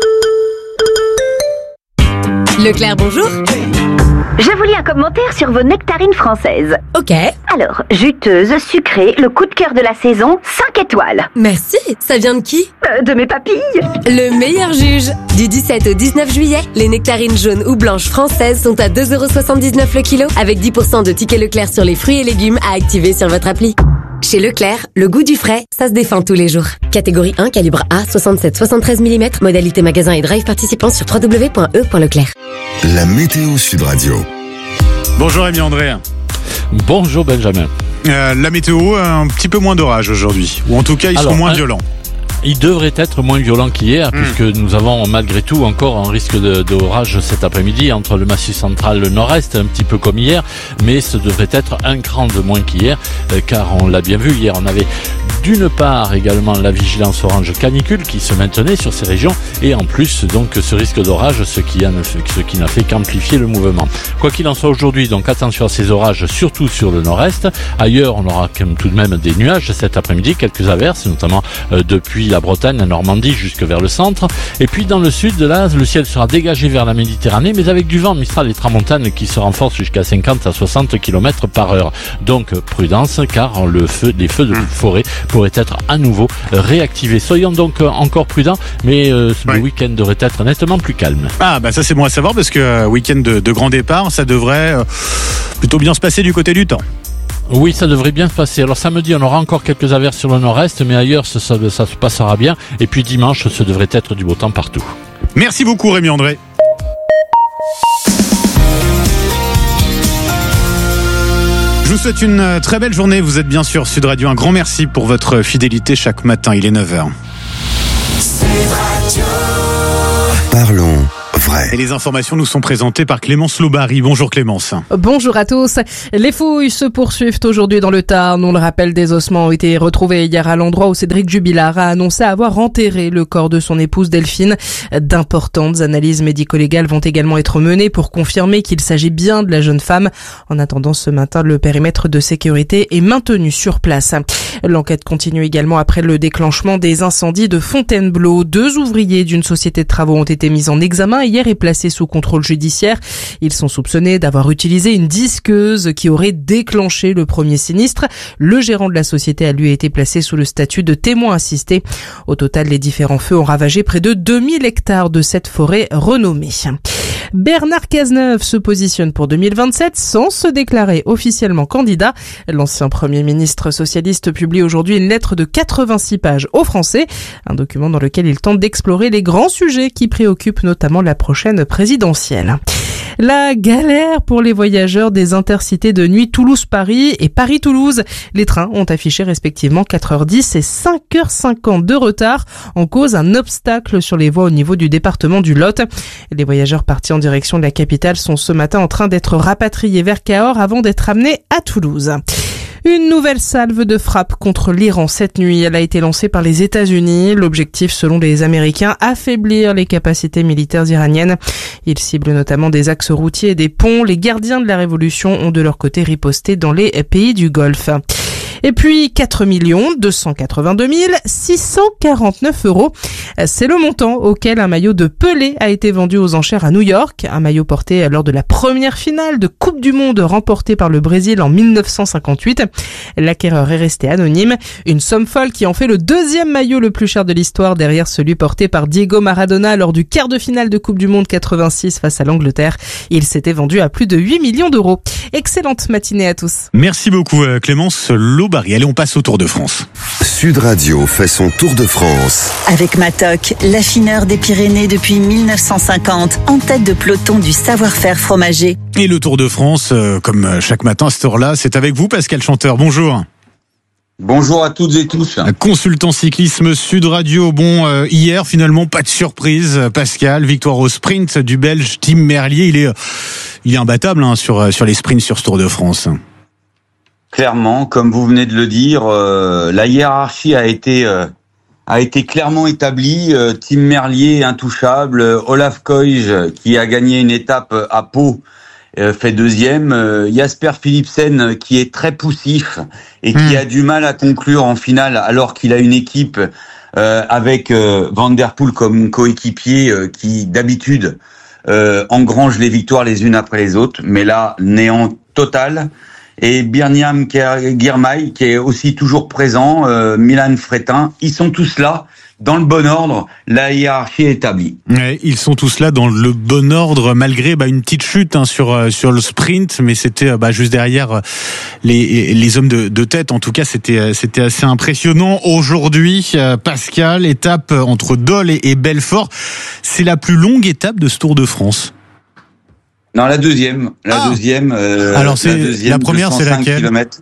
Leclerc, bonjour. Je vous lis un commentaire sur vos nectarines françaises. Ok. Alors, juteuse, sucrée, le coup de cœur de la saison, cinq étoiles. Merci. Ça vient de qui? euh, De mes papilles. Le meilleur juge. Du dix-sept au dix-neuf juillet, les nectarines jaunes ou blanches françaises sont à deux euros soixante-dix-neuf le kilo, avec dix pour cent de tickets Leclerc sur les fruits et légumes à activer sur votre appli. Chez Leclerc, le goût du frais, ça se défend tous les jours. Catégorie un, calibre A, soixante-sept soixante-treize millimètres, modalité magasin et drive participant sur w w w point e point leclerc. La météo Sud Radio. Bonjour Rémi André. Bonjour Benjamin. Euh, la météo, un petit peu moins d'orage aujourd'hui. Ou en tout cas, ils Alors, seront moins un... violents. Il devrait être moins violent qu'hier, mmh. puisque nous avons malgré tout encore un risque de, d'orage cet après-midi entre le Massif central et le nord-est, un petit peu comme hier, mais ce devrait être un cran de moins qu'hier, euh, car on l'a bien vu, hier on avait d'une part également la vigilance orange canicule qui se maintenait sur ces régions, et en plus donc ce risque d'orage, ce qui, a, ce qui n'a fait qu'amplifier le mouvement. Quoi qu'il en soit aujourd'hui, donc attention à ces orages, surtout sur le nord-est. Ailleurs, on aura tout de même des nuages cet après-midi, quelques averses, notamment euh, depuis la Bretagne, la Normandie, jusque vers le centre. Et puis dans le sud, là, le ciel sera dégagé vers la Méditerranée, mais avec du vent mistral et tramontane qui se renforce jusqu'à cinquante à soixante kilomètres par heure. Donc prudence, car le feu, les feux de forêt pourraient être à nouveau réactivés. Soyons donc encore prudents, mais euh, ouais. le week-end devrait être nettement plus calme. Ah bah ça c'est bon à savoir, parce que euh, week-end de, de grand départ, ça devrait euh, plutôt bien se passer du côté du temps. Oui, ça devrait bien se passer. Alors samedi, on aura encore quelques averses sur le nord-est, mais ailleurs, ça, ça, ça se passera bien. Et puis dimanche, ce devrait être du beau temps partout. Merci beaucoup Rémi André. Je vous souhaite une très belle journée. Vous êtes bien sûr Sud Radio. Un grand merci pour votre fidélité chaque matin. Il est neuf heures. Parlons vrai. Et les informations nous sont présentées par Clémence Lobary. Bonjour Clémence. Bonjour à tous. Les fouilles se poursuivent aujourd'hui dans le Tarn. On le rappelle, des ossements ont été retrouvés hier à l'endroit où Cédric Jubilard a annoncé avoir enterré le corps de son épouse Delphine. D'importantes analyses médico-légales vont également être menées pour confirmer qu'il s'agit bien de la jeune femme. En attendant ce matin, le périmètre de sécurité est maintenu sur place. L'enquête continue également après le déclenchement des incendies de Fontainebleau. Deux ouvriers d'une société de travaux ont été mis en examen hier et placés sous contrôle judiciaire. Ils sont soupçonnés d'avoir utilisé une disqueuse qui aurait déclenché le premier sinistre. Le gérant de la société a lui été placé sous le statut de témoin assisté. Au total, les différents feux ont ravagé près de deux mille hectares de cette forêt renommée. Bernard Cazeneuve se positionne pour deux mille vingt-sept sans se déclarer officiellement candidat. L'ancien Premier ministre socialiste publie aujourd'hui une lettre de quatre-vingt-six pages aux Français, un document dans lequel il tente d'explorer les grands sujets qui préoccupent notamment la prochaine présidentielle. La galère pour les voyageurs des intercités de nuit Toulouse-Paris et Paris-Toulouse. Les trains ont affiché respectivement quatre heures dix et cinq heures cinquante de retard. En cause, un obstacle sur les voies au niveau du département du Lot. Les voyageurs partis en direction de la capitale sont ce matin en train d'être rapatriés vers Cahors avant d'être amenés à Toulouse. Une nouvelle salve de frappe contre l'Iran cette nuit. Elle a été lancée par les États-Unis. L'objectif, selon les Américains, affaiblir les capacités militaires iraniennes. Ils ciblent notamment des axes routiers et des ponts. Les gardiens de la révolution ont de leur côté riposté dans les pays du Golfe. Et puis quatre millions deux cent quatre-vingt-deux mille six cent quarante-neuf euros. C'est le montant auquel un maillot de Pelé a été vendu aux enchères à New York. Un maillot porté lors de la première finale de Coupe du Monde remportée par le Brésil en mille neuf cent cinquante-huit. L'acquéreur est resté anonyme. Une somme folle qui en fait le deuxième maillot le plus cher de l'histoire derrière celui porté par Diego Maradona lors du quart de finale de Coupe du Monde quatre-vingt-six face à l'Angleterre. Il s'était vendu à plus de huit millions d'euros. Excellente matinée à tous. Merci beaucoup Clémence Lobary. Allez, on passe au Tour de France. Sud Radio fait son Tour de France. Avec Matok, l'affineur des Pyrénées depuis mille neuf cent cinquante, en tête de peloton du savoir-faire fromager. Et le Tour de France, euh, comme chaque matin à cette heure-là, c'est avec vous Pascal Chanteur. Bonjour. Bonjour à toutes et tous. Consultant cyclisme Sud Radio. Bon, euh, hier, finalement, pas de surprise. Pascal, victoire au sprint du Belge Tim Merlier. Il est, euh, il est imbattable hein, sur, sur les sprints sur ce Tour de France. Clairement, comme vous venez de le dire, euh, la hiérarchie a été euh, a été clairement établie. Euh, Tim Merlier intouchable, euh, Olaf Koij qui a gagné une étape à Pau euh, fait deuxième, euh, Jasper Philipsen qui est très poussif et qui mmh. a du mal à conclure en finale alors qu'il a une équipe euh, avec euh, Van Der Poel comme coéquipier euh, qui d'habitude euh, engrange les victoires les unes après les autres, mais là néant total. Et Birniam Girmay qui est aussi toujours présent, euh, Milan Fretin, ils sont tous là dans le bon ordre, la hiérarchie est établie. Ouais, ils sont tous là dans le bon ordre malgré bah, une petite chute hein, sur sur le sprint, mais c'était bah, juste derrière les les hommes de, de tête. En tout cas, c'était c'était assez impressionnant aujourd'hui. Pascal, étape entre Dole et, et Belfort, c'est la plus longue étape de ce Tour de France. Non, la deuxième. La ah. deuxième. Euh, Alors, c'est, la, deuxième, la première, c'est laquelle kilomètres.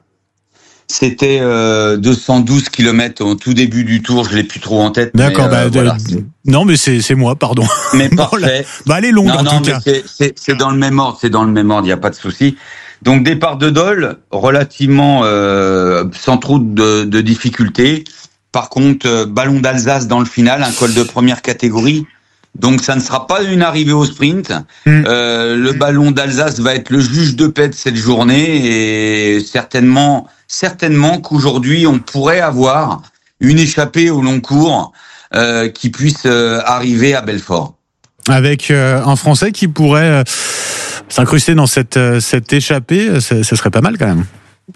C'était euh, deux cent douze kilomètres au tout début du Tour. Je l'ai plus trop en tête. D'accord. Mais, bah, euh, de, voilà. Non, mais c'est, c'est moi, pardon. Mais bon, parfait. Là, bah, elle est longue, non, en non, tout mais cas. C'est, c'est, c'est dans le même ordre. C'est dans le même ordre. Il n'y a pas de souci. Donc, départ de Dole, relativement euh, sans trop de, de difficultés. Par contre, euh, ballon d'Alsace dans le final, un col de première catégorie. Donc ça ne sera pas une arrivée au sprint. Mmh. Euh, le ballon d'Alsace va être le juge de paix de cette journée et certainement, certainement qu'aujourd'hui on pourrait avoir une échappée au long cours euh, qui puisse euh, arriver à Belfort. Avec euh, un Français qui pourrait euh, s'incruster dans cette euh, cette échappée, ce serait pas mal quand même.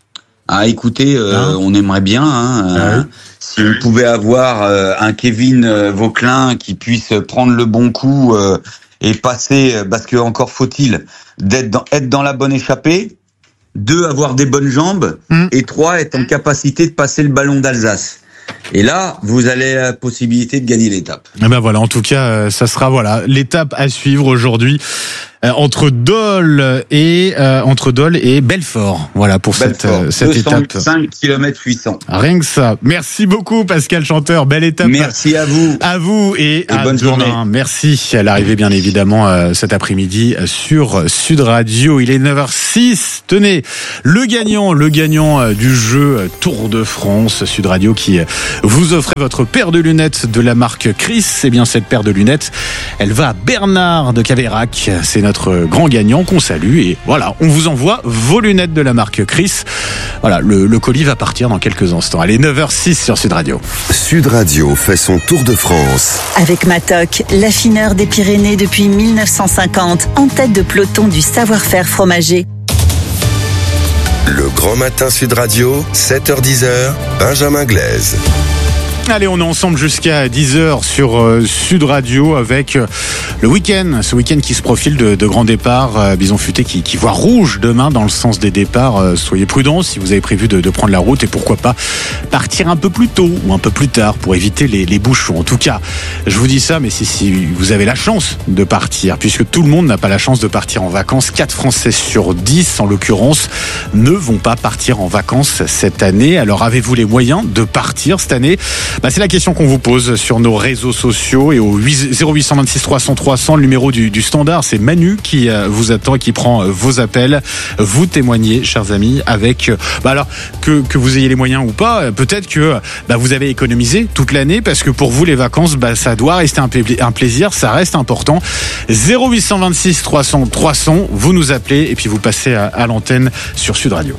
Ah, écoutez, euh, hein on aimerait bien. Hein, ah, euh, oui. Si on pouvait avoir euh, un Kevin euh, Vauquelin qui puisse prendre le bon coup euh, et passer, parce que encore faut-il d'être dans, être dans la bonne échappée. deux, avoir des bonnes jambes, mmh. et trois, être en capacité de passer le ballon d'Alsace. Et là, vous avez la possibilité de gagner l'étape. Et ben voilà, en tout cas, ça sera voilà l'étape à suivre aujourd'hui euh, entre Dole et euh, entre Dole et Belfort. Voilà pour Belfort, cette cette étape. cinq kilomètres huit cents. Rien que ça. Merci beaucoup Pascal Chanteur, belle étape. Merci à vous. À vous et, et à bonne demain. Journée. Merci. À l'arrivée bien évidemment euh, cet après-midi sur Sud Radio. Il est neuf heures six. Tenez, le gagnant, le gagnant euh, du jeu Tour de France Sud Radio qui euh, vous offrez votre paire de lunettes de la marque Chris. Eh bien, cette paire de lunettes, elle va à Bernard de Caveyrac. C'est notre grand gagnant qu'on salue. Et voilà, on vous envoie vos lunettes de la marque Chris. Voilà, le, le colis va partir dans quelques instants. Allez, neuf heures six sur Sud Radio. Sud Radio fait son Tour de France. Avec Matok, l'affineur des Pyrénées depuis mille neuf cent cinquante, en tête de peloton du savoir-faire fromager. Le Grand Matin Sud Radio, sept heures dix, Benjamin Glaise. Allez, on est ensemble jusqu'à dix heures sur euh, Sud Radio avec euh, le week-end, ce week-end qui se profile de, de grands départs. Euh, Bison Futé qui, qui voit rouge demain dans le sens des départs. Euh, soyez prudents si vous avez prévu de, de prendre la route et pourquoi pas partir un peu plus tôt ou un peu plus tard pour éviter les, les bouchons. En tout cas, je vous dis ça, mais si, si vous avez la chance de partir, puisque tout le monde n'a pas la chance de partir en vacances, quatre Français sur dix en l'occurrence ne vont pas partir en vacances cette année. Alors avez-vous les moyens de partir cette année ? Bah, c'est la question qu'on vous pose sur nos réseaux sociaux et au zéro huit cent vingt-six trois cents trois cents, le numéro du, du standard. C'est Manu qui euh, vous attend et qui prend euh, vos appels. Vous témoignez, chers amis, avec euh, bah alors que, que vous ayez les moyens ou pas, euh, peut-être que bah, vous avez économisé toute l'année parce que pour vous les vacances, bah, ça doit rester un, pla- un plaisir, ça reste important. zéro huit cent vingt-six trois cents trois cents, vous nous appelez et puis vous passez à, à l'antenne sur Sud Radio.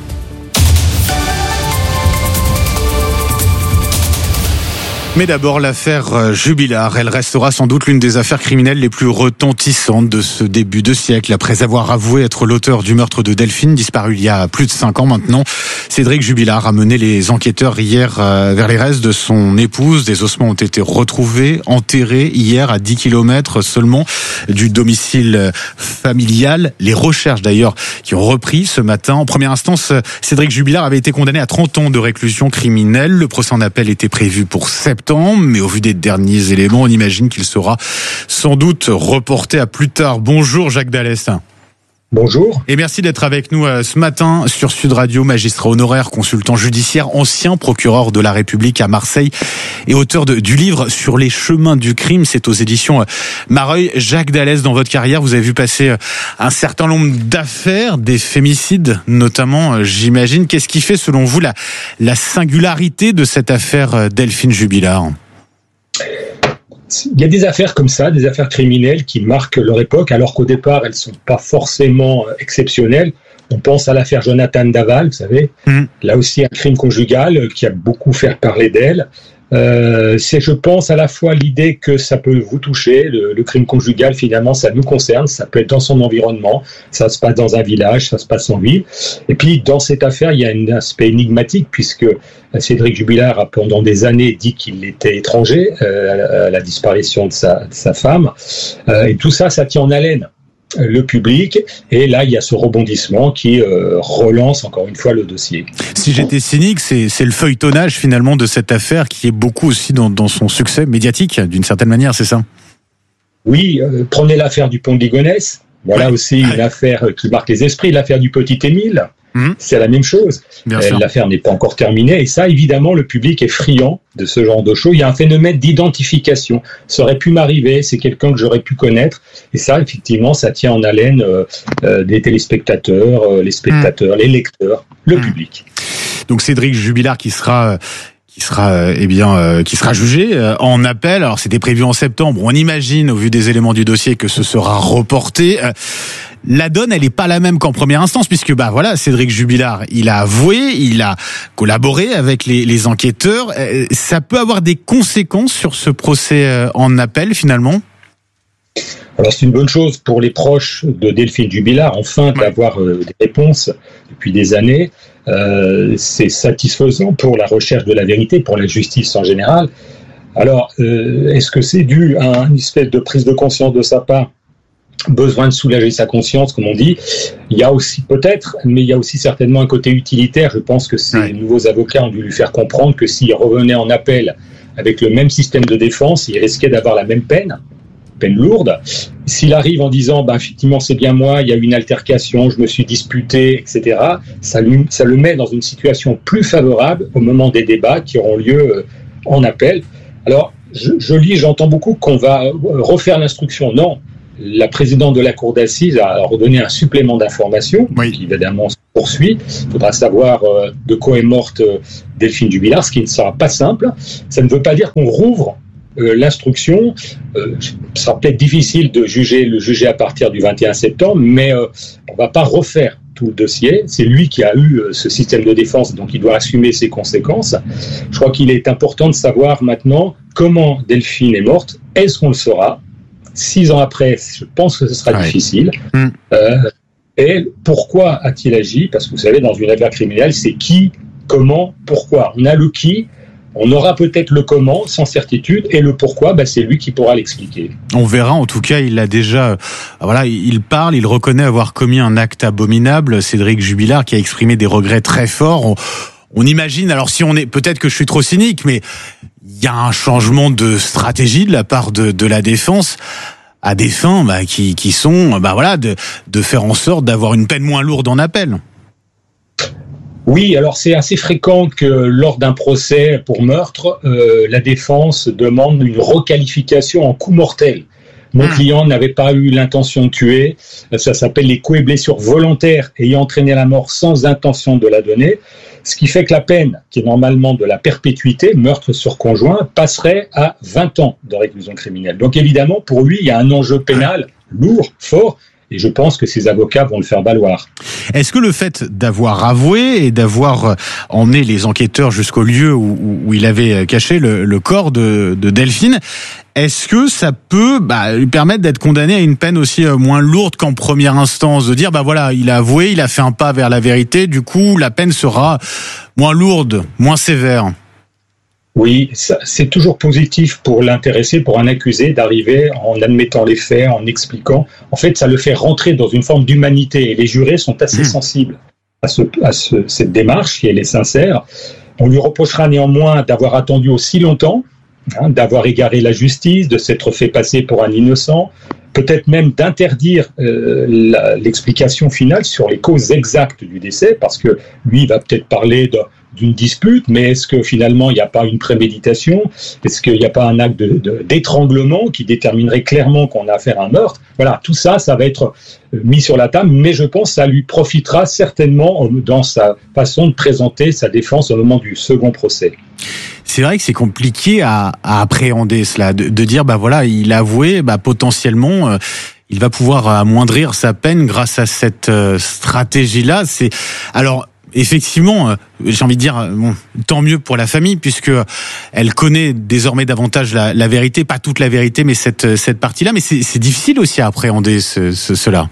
Mais d'abord, l'affaire Jubilard. Elle restera sans doute l'une des affaires criminelles les plus retentissantes de ce début de siècle. Après avoir avoué être l'auteur du meurtre de Delphine, disparu il y a plus de cinq ans maintenant, Cédric Jubilard a mené les enquêteurs hier vers les restes de son épouse. Des ossements ont été retrouvés, enterrés hier à dix kilomètres seulement du domicile familial. Les recherches d'ailleurs qui ont repris ce matin. En première instance, Cédric Jubilard avait été condamné à trente ans de réclusion criminelle. Le procès en appel était prévu pour septembre. Mais au vu des derniers éléments, on imagine qu'il sera sans doute reporté à plus tard. Bonjour Jacques Dallès. Bonjour. Et merci d'être avec nous ce matin sur Sud Radio, magistrat honoraire, consultant judiciaire, ancien procureur de la République à Marseille et auteur de, du livre Sur les chemins du crime. C'est aux éditions Mareuil. Jacques Dallès, dans votre carrière, vous avez vu passer un certain nombre d'affaires, des fémicides notamment, j'imagine. Qu'est-ce qui fait, selon vous, la, la singularité de cette affaire Delphine Jubilard ? Il y a des affaires comme ça, des affaires criminelles qui marquent leur époque, alors qu'au départ, elles ne sont pas forcément exceptionnelles. On pense à l'affaire Jonathan Daval, vous savez, mmh. Là aussi un crime conjugal qui a beaucoup fait parler d'elle. Euh, c'est, je pense, à la fois l'idée que ça peut vous toucher, le, le crime conjugal, finalement, ça nous concerne, ça peut être dans son environnement, ça se passe dans un village, ça se passe en ville. Et puis, dans cette affaire, il y a un aspect énigmatique, puisque Cédric Jubilard a pendant des années dit qu'il était étranger euh, à la disparition de sa, de sa femme. Euh, et tout ça, ça tient en haleine le public, et là il y a ce rebondissement qui euh, relance encore une fois le dossier. Si j'étais cynique, c'est, c'est le feuilletonnage finalement de cette affaire qui est beaucoup aussi dans, dans son succès médiatique d'une certaine manière, c'est ça ? Oui, euh, prenez l'affaire du pont de Ligonnès, voilà ouais. aussi une ouais. affaire qui marque les esprits, l'affaire du petit Émile. Mmh. C'est la même chose. Euh, l'affaire n'est pas encore terminée, et ça, évidemment, le public est friand de ce genre de choses. Il y a un phénomène d'identification. Ça aurait pu m'arriver, c'est quelqu'un que j'aurais pu connaître, et ça, effectivement, ça tient en haleine euh, euh, des téléspectateurs, euh, les spectateurs, mmh. les lecteurs, le mmh. public. Donc Cédric Jubilard qui sera... qui sera eh bien euh, qui sera jugé euh, en appel. Alors c'était prévu en septembre. On imagine au vu des éléments du dossier que ce sera reporté. Euh, la donne, elle est pas la même qu'en première instance puisque bah voilà, Cédric Jubilard, il a avoué, il a collaboré avec les, les enquêteurs. Euh, ça peut avoir des conséquences sur ce procès euh, en appel finalement. Alors c'est une bonne chose pour les proches de Delphine Jubilard, enfin d'avoir euh, des réponses depuis des années. Euh, c'est satisfaisant pour la recherche de la vérité, pour la justice en général. Alors, euh, est-ce que c'est dû à une espèce de prise de conscience de sa part besoin de soulager sa conscience, comme on dit. Il y a aussi peut-être, mais il y a aussi certainement un côté utilitaire. Je pense que ces ouais. nouveaux avocats ont dû lui faire comprendre que s'il revenait en appel avec le même système de défense, il risquait d'avoir la même peine, peine lourde. S'il arrive en disant, bah, effectivement, c'est bien moi, il y a eu une altercation, je me suis disputé, et cetera, ça, lui, ça le met dans une situation plus favorable au moment des débats qui auront lieu en appel. Alors, je, je lis, j'entends beaucoup qu'on va refaire l'instruction. Non. La présidente de la cour d'assises a redonné un supplément d'information, oui. qui évidemment se poursuit. Il faudra savoir euh, de quoi est morte euh, Delphine Jubilard, ce qui ne sera pas simple. Ça ne veut pas dire qu'on rouvre euh, l'instruction. Euh, ce sera peut-être difficile de juger, le juger à partir du vingt et un septembre, mais euh, on ne va pas refaire tout le dossier. C'est lui qui a eu euh, ce système de défense, donc il doit assumer ses conséquences. Je crois qu'il est important de savoir maintenant comment Delphine est morte. Est-ce qu'on le saura ? Six ans après, je pense que ce sera ouais. difficile. Mm. Euh, et pourquoi a-t-il agi ? Parce que vous savez, dans une affaire criminelle, c'est qui, comment, pourquoi. On a le qui, on aura peut-être le comment, sans certitude, et le pourquoi, bah, c'est lui qui pourra l'expliquer. On verra, en tout cas, il a déjà... Voilà, il parle, il reconnaît avoir commis un acte abominable. Cédric Jubilard qui a exprimé des regrets très forts. On, on imagine, alors si on est... Peut-être que je suis trop cynique, mais... Il y a un changement de stratégie de la part de, de la défense à des fins bah, qui, qui sont bah, voilà, de, de faire en sorte d'avoir une peine moins lourde en appel. Oui, alors c'est assez fréquent que lors d'un procès pour meurtre, euh, la défense demande une requalification en coup mortel. Mon client n'avait pas eu l'intention de tuer, ça s'appelle les coups et blessures volontaires ayant entraîné la mort sans intention de la donner, ce qui fait que la peine, qui est normalement de la perpétuité, meurtre sur conjoint, passerait à vingt ans de réclusion criminelle. Donc évidemment, pour lui, il y a un enjeu pénal lourd, fort, et je pense que ses avocats vont le faire valoir. Est-ce que le fait d'avoir avoué et d'avoir emmené les enquêteurs jusqu'au lieu où, où il avait caché le, le corps de, de Delphine, est-ce que ça peut bah, lui permettre d'être condamné à une peine aussi moins lourde qu'en première instance, de dire bah voilà, il a avoué, il a fait un pas vers la vérité, du coup la peine sera moins lourde, moins sévère? Oui, ça, c'est toujours positif pour l'intéressé, pour un accusé, d'arriver en admettant les faits, en expliquant. En fait, ça le fait rentrer dans une forme d'humanité. Et les jurés sont assez mmh. sensibles à, ce, à ce, cette démarche, qui elle est sincère. On lui reprochera néanmoins d'avoir attendu aussi longtemps, hein, d'avoir égaré la justice, de s'être fait passer pour un innocent, peut-être même d'interdire euh, la, l'explication finale sur les causes exactes du décès, parce que lui il va peut-être parler de d'une dispute, mais est-ce que finalement il n'y a pas une préméditation ? Est-ce qu'il n'y a pas un acte de, de, d'étranglement qui déterminerait clairement qu'on a affaire à un meurtre ? Voilà, tout ça, ça va être mis sur la table, mais je pense que ça lui profitera certainement dans sa façon de présenter sa défense au moment du second procès. C'est vrai que c'est compliqué à, à appréhender cela, de, de dire bah voilà, il a avoué, bah potentiellement euh, il va pouvoir amoindrir sa peine grâce à cette euh, stratégie-là. C'est alors. Effectivement, j'ai envie de dire, bon, tant mieux pour la famille, puisque elle connaît désormais davantage la, la vérité, pas toute la vérité, mais cette, cette partie-là. Mais c'est, c'est difficile aussi à appréhender ce, ce, cela.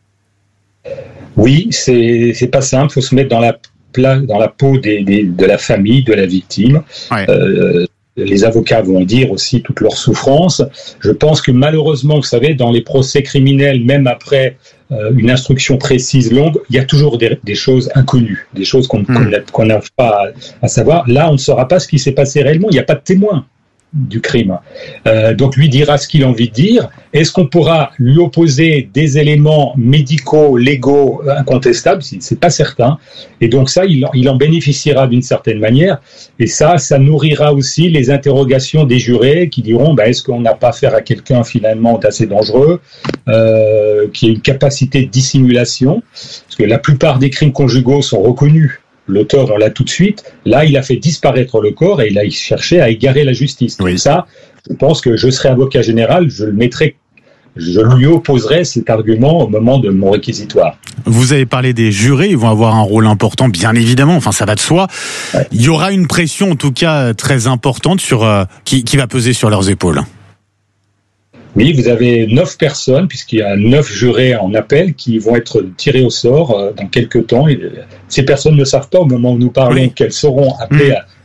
Oui, c'est, c'est pas simple. Il faut se mettre dans la, dans la peau des, des, de la famille, de la victime. Ouais. Euh, les avocats vont dire aussi toute leur souffrance. Je pense que malheureusement, vous savez, dans les procès criminels, même après euh, une instruction précise, longue, il y a toujours des, des choses inconnues, des choses qu'on mmh. qu'on n'a pas à, à savoir. Là, on ne saura pas ce qui s'est passé réellement. Il n'y a pas de témoin du crime. Euh, donc lui dira ce qu'il a envie de dire. Est-ce qu'on pourra lui opposer des éléments médicaux, légaux, incontestables ? C'est pas certain. Et donc ça, il, il en bénéficiera d'une certaine manière. Et ça, ça nourrira aussi les interrogations des jurés qui diront bah, est-ce qu'on n'a pas affaire à quelqu'un finalement d'assez dangereux, euh, qui a une capacité de dissimulation ? Parce que la plupart des crimes conjugaux sont reconnus. L'auteur, on l'a tout de suite. Là, il a fait disparaître le corps et il a cherché à égarer la justice. Oui. Donc ça, je pense que je serais avocat général, je le mettrais, je lui opposerais cet argument au moment de mon réquisitoire. Vous avez parlé des jurés, ils vont avoir un rôle important, bien évidemment. Enfin, ça va de soi. Ouais. Il y aura une pression, en tout cas, très importante sur euh, qui, qui va peser sur leurs épaules. Oui, vous avez neuf personnes, puisqu'il y a neuf jurés en appel qui vont être tirés au sort euh, dans quelques temps. Et ces personnes ne savent pas au moment où nous parlons oui. qu'elles seront appelées mmh.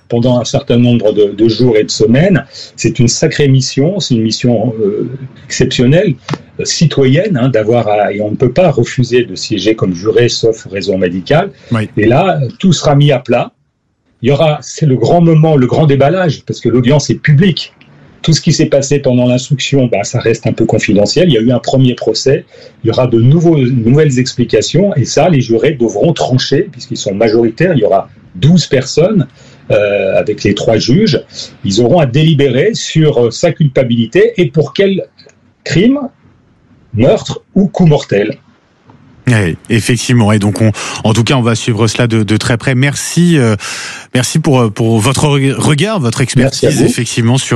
pendant un certain nombre de, de jours et de semaines. C'est une sacrée mission, c'est une mission euh, exceptionnelle, euh, citoyenne, hein, d'avoir à, et on ne peut pas refuser de siéger comme juré sauf raison médicale. Oui. Et là, tout sera mis à plat. Il y aura, c'est le grand moment, le grand déballage, parce que l'audience est publique. Tout ce qui s'est passé pendant l'instruction, ben, ça reste un peu confidentiel. Il y a eu un premier procès. Il y aura de nouveaux, nouvelles explications. Et ça, les jurés devront trancher, puisqu'ils sont majoritaires. Il y aura douze personnes euh, avec les trois juges. Ils auront à délibérer sur euh, sa culpabilité et pour quel crime, meurtre ou coup mortel. Oui, effectivement. Et donc, on, en tout cas, on va suivre cela de, de très près. Merci, euh, merci pour pour votre regard, votre expertise, effectivement, sur